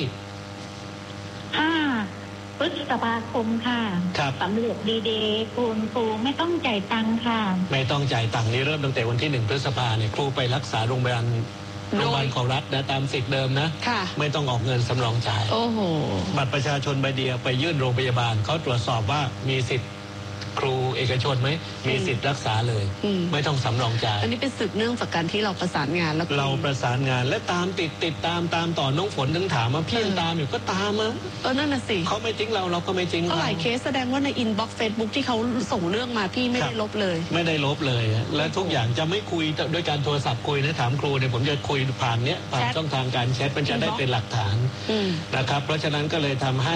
5 พฤษภาคมค่ะสำเร็จดีเดย์คุณครูไม่ต้องจ่ายตังค่ะไม่ต้องจ่ายตังนี่เริ่มตั้งแต่วันที่1 พฤษภาเนี่ยครูไปรักษาโรงพยาบาลของรัฐนะตามสิทธิเดิมนะไม่ต้องออกเงินสำรองจ่ายบัตรประชาชนใบเดียวไปยื่นโรงพยาบาลเขาตรวจสอบว่ามีสิทธิ์ครูเอกชนไหมมีสิทธิ์รักษาเลยไม่ต้องสำรองจ่ายอันนี้เป็นสืบเนื่องจากการที่เราประสานงานแล้วเราประสานงานและตามติดตามต่อน้องฝนถึงถามมาพี่ตามอยู่ก็ตามมานั่นน่ะสิเขาไม่ทิ้งเราก็ไม่ทิ้งก็หลายเคสแสดงว่าในอินบ็อกซ์เฟซบุ๊กที่เขาส่งเรื่องมาพี่ไม่ได้ลบเลยไม่ได้ลบเลยและทุกอย่างจะไม่คุยด้วยการโทรศัพท์คุยนะถามครูเนี่ยผมจะคุยผ่านช่องทางการแชทมันจะได้เป็นหลักฐานนะครับเพราะฉะนั้นก็เลยทำให้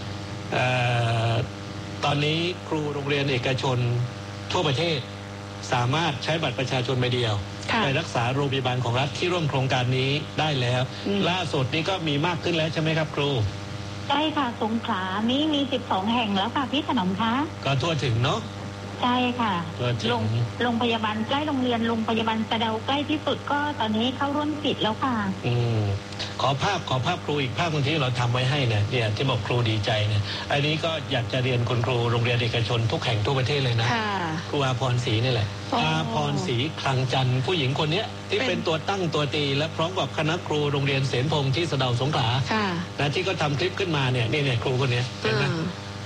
ตอนนี้ครูโรงเรียนเอกชนทั่วประเทศสามารถใช้บัตรประชาชนใบเดียวไปรักษาโรงพยาบาลของรัฐที่ร่วมโครงการนี้ได้แล้วล่าสุดนี้ก็มีมากขึ้นแล้วใช่ไหมครับครูใช่ค่ะสงขลานี้มี12 แห่งแล้วค่ะพี่ถนอมคะก็ทั่วถึงเนาะใช่ค่ะโรงพยาบาลใกล้โรงเรียนโรงพยาบาลสะเดาใกล้ที่สุดก็ตอนนี้เข้าร่วมสิทธิ์แล้วค่ะขอภาพครูอีกภาพนึงที่เราทำไว้ให้เนี่ยที่บอกครูดีใจเนี่ยอันนี้ก็อยากจะเรียนคุณครูโรงเรียนเอกชนทุกแห่งทั่วประเทศเลยนะครูอาภรณ์ศรีนี่แหละอาภรณ์ศรีคลังจันทร์ผู้หญิงคนนี้ที่เป็นตัวตั้งตัวตีและพร้อมกับคณะครูโรงเรียนเสนพงษ์ที่สะเดาสงขลานะที่ก็ทำคลิปขึ้นมาเนี่ยครูคนนี้เห็นไหม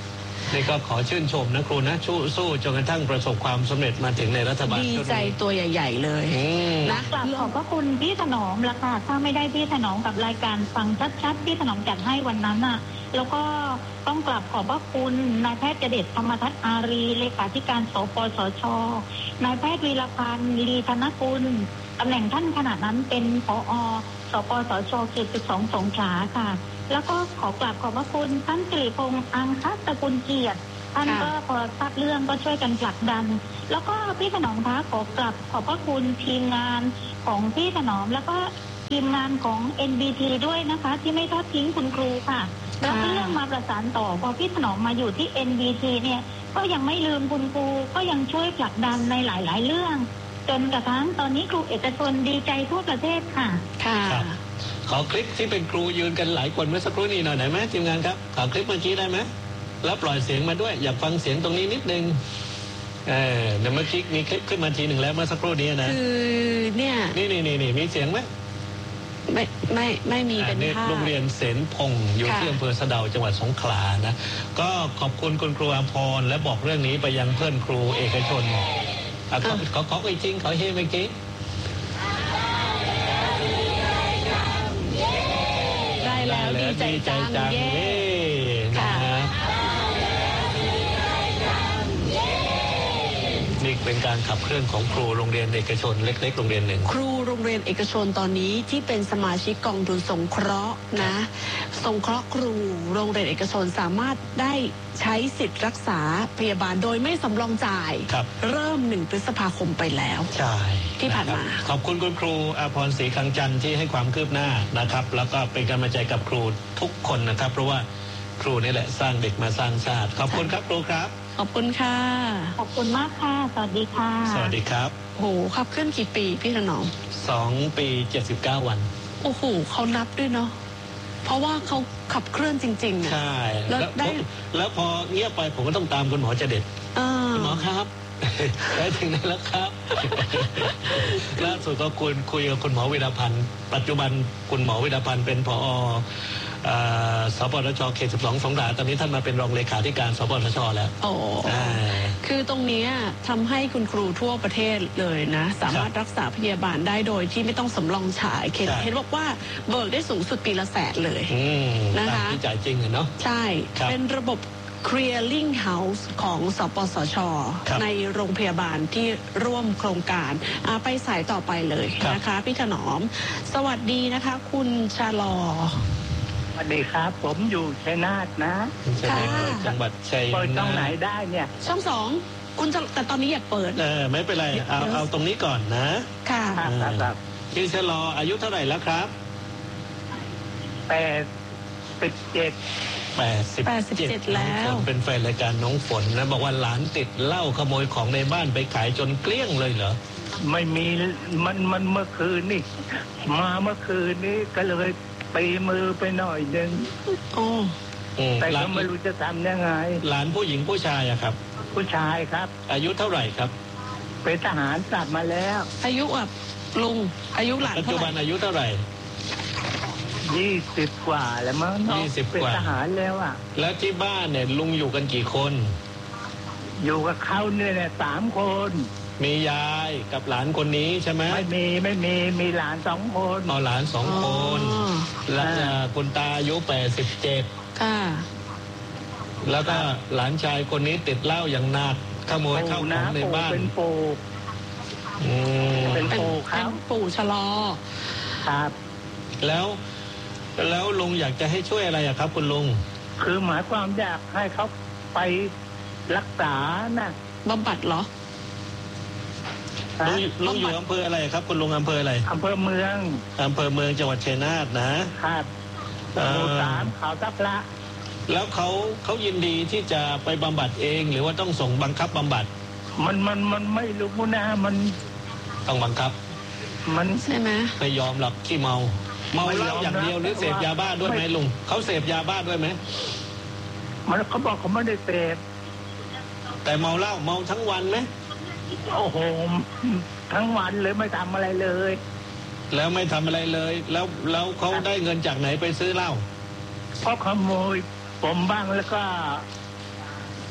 นี่ก็ขอชื่นชมนะครูนะสู้จนกระทั่งประสบความสำเร็จมาถึงในรัฐบาลดีใจตัวใหญ่ๆเลยนะกลับขอบพระคุณพี่ถนอมละค่ะถ้าไม่ได้พี่ถนอมกับรายการฟังชัดๆพี่ถนอมจัดให้วันนั้นน่ะแล้วก็ต้องกลับขอบพระคุณนายแพทย์เจเดชธรรมทัศน์อารีเลขาธิการสปสช.นายแพทย์วีรพันธ์ลีธนกุลตำแหน่งท่านขณะนั้นเป็นผอ.สปสช.เขต12 สงขลาค่ะแล้วก็ขอกราบขอบพระคุณท่านสิริพงษ์อังคตกุลเกียรติท่านก็พอทราบเรื่องก็ช่วยกันผลักดันแล้วก็พี่ถนอมคะขอกราบขอบพระคุณทีมงานของพี่ถนอมแล้วก็ทีมงานของ NBT ด้วยนะคะที่ไม่ทอดทิ้งคุณครูค่ะแล้วเรื่องมาประสานต่อพอพี่ถนอมมาอยู่ที่ NBT เนี่ยก็ยังไม่ลืมคุณครูก็ยังช่วยผลักดันในหลายๆเรื่องจนกระทั่งตอนนี้ครูเอกชนดีใจทั่วประเทศค่ะค่ะขอคลิปที่เป็นครูยืนกันหลายคนเมื่อสักครู่นี้หน่อยได้ไหมทีมงานครับขอคลิปเมื่อกี้ได้ไหมแล้วปล่อยเสียงมาด้วยอยากฟังเสียงตรงนี้นิดนึงเดี๋ยวเมื่อกี้มีคลิปขึ้นมาทีหนึ่งแล้วเมื่อสักครู่นี้นะคือเนี่ยนี่มีเสียงไหมไม่มีเป็นภาพโรงเรียนเสนพงษ์อยู่ที่อำเภอสะเดาจังหวัดสงขลานะก็ขอบคุณคุณครูอภรณ์และบอกเรื่องนี้ไปยังเพื่อนครูเอกชนขออีกจริงขอเฮ้เมื่อกี้ได้แล้วดีใจจังเย้นะฮะนี่เป็นการขับเคลื่อนของครูโรงเรียนเอกชนเล็กๆโรงเรียนหนึ่งครูโรงเรียนเอกชนตอนนี้ที่เป็นสมาชิกกองทุนสงเคราะห์นะสงเคราะห์ครูโรงเรียนเอกชนสามารถได้ใช้สิทธิ์รักษาพยาบาลโดยไม่สำรองจ่ายเริ่ม1 พฤษภาคมไปแล้วใช่ที่ผ่านมาขอบคุณคุณครูอภรณ์ศรีคังจันทร์ที่ให้ความคืบหน้านะครับแล้วก็เป็นกำลังใจกับครูทุกคนนะครับเพราะว่าครูนี่แหละสร้างเด็กมาสร้างชาติขอบคุณครับครูครับขอบคุณค่ะขอบคุณมากค่ะสวัสดีค่ะสวัสดีครับโหขับเคลื่อนกี่ปีพี่ถนอม 2 ปี 79 วันโอ้โหเขานับด้วยเนาะเพราะว่าเขาขับเคลื่อนจริงๆใช่แล้วพอเงียบไปผมก็ต้องตามคุณหมอเจเด็ดคุณหมอครับได้ถึงไหนแล้วครับล่าสุดก็คุยกับคุณหมอวิรพันธ์ปัจจุบันคุณหมอวิรพันธ์เป็นผอ.สปสช.เขต12 สงขลาตอนนี้ท่านมาเป็นรองเลขาธิการสปสช.แล้วคือตรงนี้ทำให้คุณครูทั่วประเทศเลยนะสามารถรักษาพยาบาลได้โดยที่ไม่ต้องสำรองจ่ายเห็นบอกว่าเบิกได้สูงสุดปีละ100,000เลยนะคะที่จ่ายจริงเนาะใช่เป็นระบบ Clearing House ของสปสช.ในโรงพยาบาลที่ร่วมโครงการไปสายต่อไปเลยนะคะพี่ถนอมสวัสดีนะคะคุณชาลอสวัสดีครับผมอยู่ชัยนาทนะจังหวัดชัยนาทเปิดช่องไหนได้เนี่ยช่อง2คุณจะแต่ตอนนี้อยากเปิดไม่เป็นไรเอาตรงนี้ก่อนนะค่ะครับพี่ชาลออายุเท่าไหร่แล้วครับ 87แล้วเป็นแฟนรายการน้องฝนนะบอกว่าหลานติดเหล้าขโมยของในบ้านไปขายจนเกลี้ยงเลยเหรอไม่มีมันเมื่อคืนนี่มาเมื่อคืนนี้ก็เลยตีมือไปหน่อยนึงแต่ก็ไม่รู้จะทำยังไงหลานผู้หญิงผู้ชายอะครับผู้ชายครับอายุเท่าไหร่ครับเป็นทหารกลับมาแล้วอายุแบบลุงอายุหลานปัจจุบันอายุเท่าไหร่ 20 กว่าแล้วมั้ง 20 กว่าเป็นทหารแล้วอ่ะแล้วที่บ้านเนี่ยลุงอยู่กันกี่คนอยู่กับเขาเนี่ย3 คนมียายกับหลานคนนี้ใช่ไหมไม่มีหลาน2 คนหลาน2 คนแล้วคุณตาอายุ87 ค่ะแล้วก็หลานชายคนนี้ติดเหล้าอย่างหนักขโมยข้าวของในบ้านเป็นปู่ครับปู่ชะลอครับแล้วลุงอยากจะให้ช่วยอะไรอะครับคุณลุงคือหมายความอยากให้เขาไปรักษานะบำบัดเหรอลุงอยู่อำเภออะไรครับคุณลุงอำเภออะไรอำเภอเมืองจังหวัดชัยนาทนะครับหมู่ 3เขาทับละแล้วเขายินดีที่จะไปบำบัดเองหรือว่าต้องส่งบังคับบำบัดมันไม่รู้นะมันต้องบังคับมันใช่ไหมไม่ยอมหรอกขี้เมาเหล้าอย่างเดียวหรือเสพยาบ้าด้วยไหมลุงเขาเสพยาบ้าด้วยไหมมันเขาบอกเขาไม่ได้เสพแต่เมาเหล้าเมาทั้งวันไหมโอ้โหทั้งวันเลยไม่ทำอะไรเลยแล้วไม่ทำอะไรเลยแล้วเขาได้เงินจากไหนไปซื้อเหล้าเพราะขโมยผมบ้างแล้วก็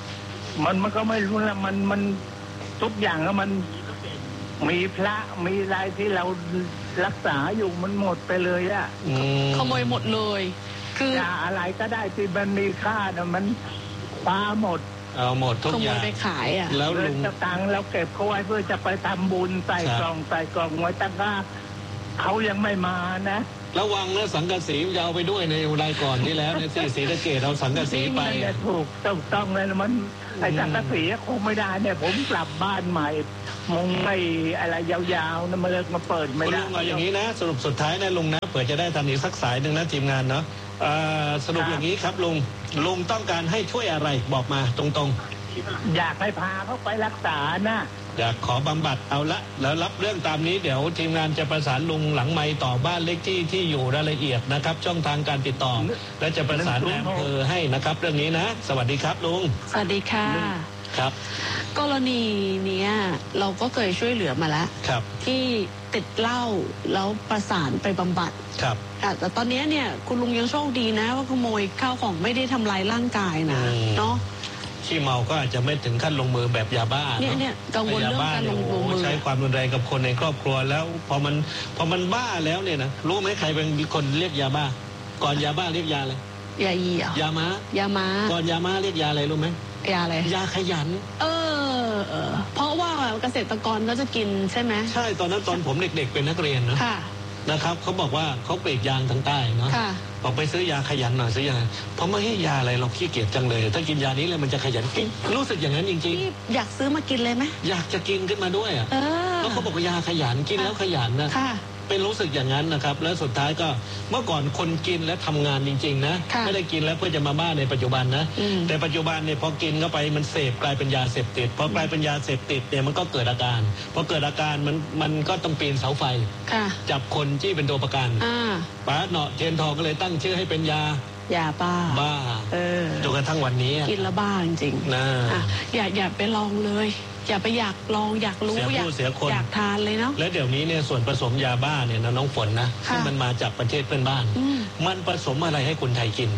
มันก็ไม่รู้ละมันทุกอย่างแล้วมันมีพระมีอะไรที่เรารักษาอยู่มันหมดไปเลยอะขโมยหมดเลยคืออะไรก็ได้ที่มันมีค่านะมันปาหมดเอาหมดทุกอย่างขโมยไปขายอ่ะแล้วลุงจะตังเราเก็บเขาไว้เพื่อจะไปทำบุญใส่กล่องไว้ตั้งค่าเขายังไม่มานะระวังนะสังกะสีจะเอาไปด้วยในรายก่อนที่แล้วในศรีสะเกษเอาสังกะสีไปถูกต้องเลยมันไอ้สังกะสีคงไม่ได้เนี่ยผมกลับบ้านใหม่มุงไม่อะไรยาวๆนะมาเลิกมาเปิดไม่ได้ลุงเอาอย่างนี้นะสรุปสุดท้ายนะลุงนะเผื่อจะได้ทำอีกสักสายหนึ่งนะทีมงานเนาะสรุปอย่างนี้ครับลุงต้องการให้ช่วยอะไรบอกมาตรงๆอยากให้พาเขาไปรักษานะอยากขอบำบัดเอาละแล้วรับเรื่องตามนี้เดี๋ยวทีมงานจะประสานลุงหลังไมค์ต่อบ้านเลขที่อยู่รายละเอียดนะครับช่องทางการติดต่อและจะประสานแอมเภอให้นะครับเรื่องนี้นะสวัสดีครับลุงสวัสดีค่ะครับกรณีนี้เราก็เคยช่วยเหลือมาแล้วที่ติดเหล้าแล้วประสานไปบำบัดครับแต่ตอนนี้เนี่ยคุณลุงยังโชคดีนะว่าขโมยข้าวของไม่ได้ทำลายร่างกายนะเนาะที่เมาก็อาจจะไม่ถึงขั้นลงมือแบบยาบ้าเนี่ยกังวลเรื่องการลงมือใช้ความรุนแรงกับคนในครอบครัวแล้วพอมันบ้าแล้วเนี่ยนะรู้ไหมใครเป็นคนเรียกยาบ้าก่อนยาบ้าเรียกยาอะไรยาอียาม้าก่อนยาม้าเรียกยาอะไรรู้ไหมยาอะไรยาขยันเพราะว่าเกษตรกรก็จะกินใช่ไหมใช่ตอนผมเด็กๆเป็นนักเรียนนะครับเขาบอกว่าเขาเปลีกยางทางใต้เนาะบอกไปซื้อยาขยันหน่อยซื้อยาเพราะไม่ให้ยาอะไรเราขี้เกียจจังเลยถ้ากินยานี้เลยมันจะขยันกินรู้สึกอย่างนั้นจริงๆอยากซื้อมากินเลยไหมอยากจะกินขึ้นมาด้วยแล้วเขาบอกว่ายาขยันกินแล้วขยันนะเป็นรู้สึกอย่างนั้นนะครับแล้วสุดท้ายก็เมื่อก่อนคนกินและทำงานจริงๆนะไม่ได้กินแล้วเพื่อจะมาบ้าในปัจจุบันนะแต่ปัจจุบันเนี่ยพอกินเข้าไปมันเสพกลายเป็นยาเสพติดพอกลายเป็นยาเสพติดเนี่ยมันก็เกิดอาการพอเกิดอาการมันก็ต้องปีนเสาไฟจับคนที่เป็นตัวประกันป้าเนาะเทียนทองก็เลยตั้งชื่อให้เป็นยาบ้าจนกระทั่งวันนี้กินแล้วบ้าจริงๆนะอย่าไปลองเลยอย่าไปอยากลองอยากรู้อยากทานเลยเนาะและเดี๋ยวนี้เนี่ยส่วนผสมยาบ้าเนี่ยน้องฝนนะที่มันมาจากประเทศเพื่อนบ้านมันผสมอะไรให้คนไทยกิน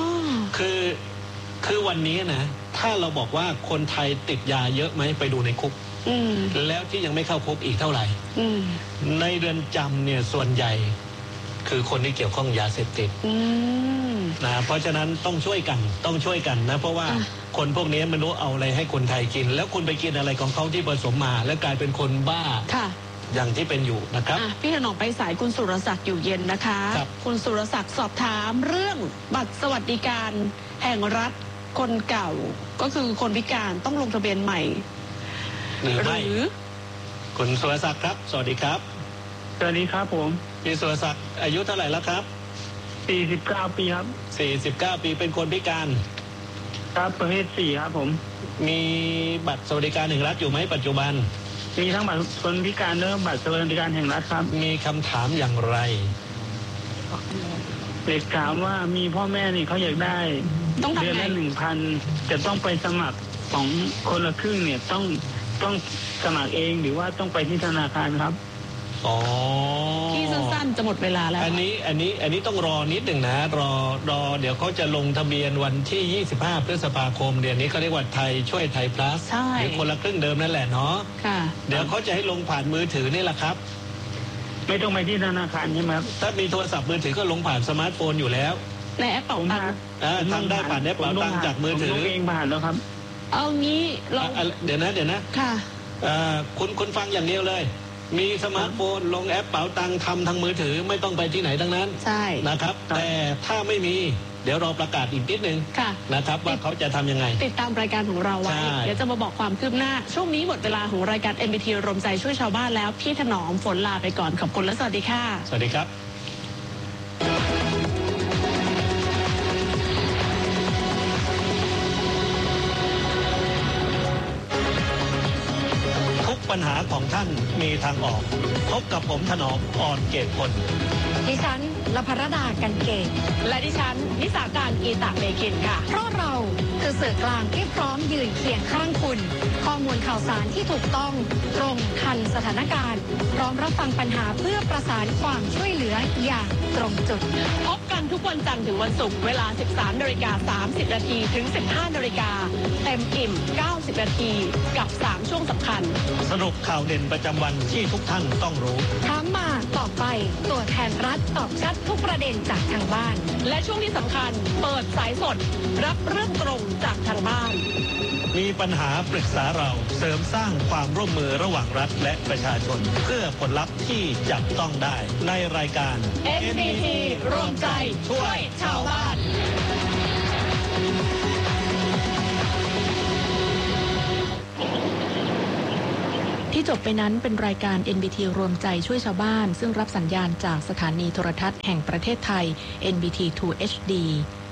คือวันนี้นะถ้าเราบอกว่าคนไทยติดยาเยอะไหมไปดูในคุกแล้วที่ยังไม่เข้าคุกอีกเท่าไหร่ในเรือนจำเนี่ยส่วนใหญ่คือคนที่เกี่ยวข้องยาเสพติดนะเพราะฉะนั้นต้องช่วยกันนะเพราะว่าคนพวกนี้ไม่รู้เอาอะไรให้คนไทยกินแล้วคุณไปกินอะไรของเขาที่ผสมมาแล้วกลายเป็นคนบ้าอย่างที่เป็นอยู่นะครับพี่ถนอมไปสายคุณสุรศักดิ์อยู่เย็นนะคะคุณสุรศักดิ์สอบถามเรื่องบัตรสวัสดิการแห่งรัฐคนเก่าก็คือคนพิการต้องลงทะเบียนใหม่หรือไม่คุณสุรศักดิ์ครับสวัสดีครับสวัสดีครับผมพี่สุรศักดิ์อายุเท่าไหร่แล้วครับ 49 ปีครับ 49 ปีเป็นคนพิการครับประเภท4ครับผมมีบัตรสวัสดิการแห่งรัฐอยู่ไหมปัจจุบันมีทั้งบัตรคนพิการและบัตรสวัสดิการแห่งรัฐครับมีคำถามอย่างไรเด็กถามว่ามีพ่อแม่นี่เขาอยากได้เดือนละ 1,000 จะต้องไปสมัครของคนละครึ่งเนี่ยต้องสมัครเองหรือว่าต้องไปที่ธนาคารครับที่สั้นๆจะหมดเวลาแล้วอันนี้ต้องรอนิดหนึ่งนะรอเดี๋ยวเขาจะลงทะเบียนวันที่25 พฤษภาคมเดือนนี้เขาเรียกว่าไทยช่วยไทย plus หรือคนละครึ่งเดิมนั่นแหละเนาะเดี๋ยวเขาจะให้ลงผ่านมือถือนี่แหละครับไม่ต้องไปที่ธนาคารใช่ไหมครับถ้ามีโทรศัพท์มือถือก็ลงผ่านสมาร์ทโฟนอยู่แล้วในแอปเป๋าตังค์ทำได้ผ่านแอปเป๋าตังค์จากมือถือเองผ่านแล้วครับเอางี้เราเดี๋ยวนะค่ะคุณฟังอย่างเดียวเลยมีสมาร์ทโฟนลงแอปเป๋าตังค์ทำทางมือถือไม่ต้องไปที่ไหนทั้งนั้นใช่นะครับแต่ถ้าไม่มีเดี๋ยวรอประกาศอีกนิดนึงนะครับว่าเขาจะทำยังไงติดตามรายการของเราไว้เดี๋ยวจะมาบอกความคืบหน้าช่วงนี้หมดเวลาของรายการ MBT รวมใจช่วยชาวบ้านแล้วพี่ถนอมฝนลาไปก่อนขอบคุณและสวัสดีค่ะสวัสดีครับปัญหาของท่านมีทางออกพบกับผมถนอมอ่อนเกตพลดิฉันลภรดากันเกตและดิฉันนิสาการกีตะเมคินค่ะเพราะเราคือสื่อกลางที่พร้อมยืนเคียงข้างคุณข้อมูลข่าวสารที่ถูกต้องตรงทันสถานการณ์พร้อมรับฟังปัญหาเพื่อประสานความช่วยเหลืออย่างตรงจุดพบกันกันทุกวันจันทร์ถึงวันศุกร์เวลา 13:30 นาทีถึง 15 นาฬิกาเต็มอิ่ม 90 นาทีกับ 3 ช่วงสำคัญสรุปข่าวเด่นประจำวันที่ทุกท่านต้องรู้ถามมาตอบไปตัวแทนรัฐตอบชัดทุกประเด็นจากทางบ้านและช่วงที่สำคัญเปิดสายสดรับเรื่องตรงจากทางบ้านมีปัญหาปรึกษาเราเสริมสร้างความร่วมมือระหว่างรัฐและประชาชนเพื่อผลลัพธ์ที่จับต้องได้ในรายการ NBT รวมใจช่วยชาวบ้านที่จบไปนั้นเป็นรายการ NBT รวมใจช่วยชาวบ้านซึ่งรับสัญญาณจากสถานีโทรทัศน์แห่งประเทศไทย NBT 2 HD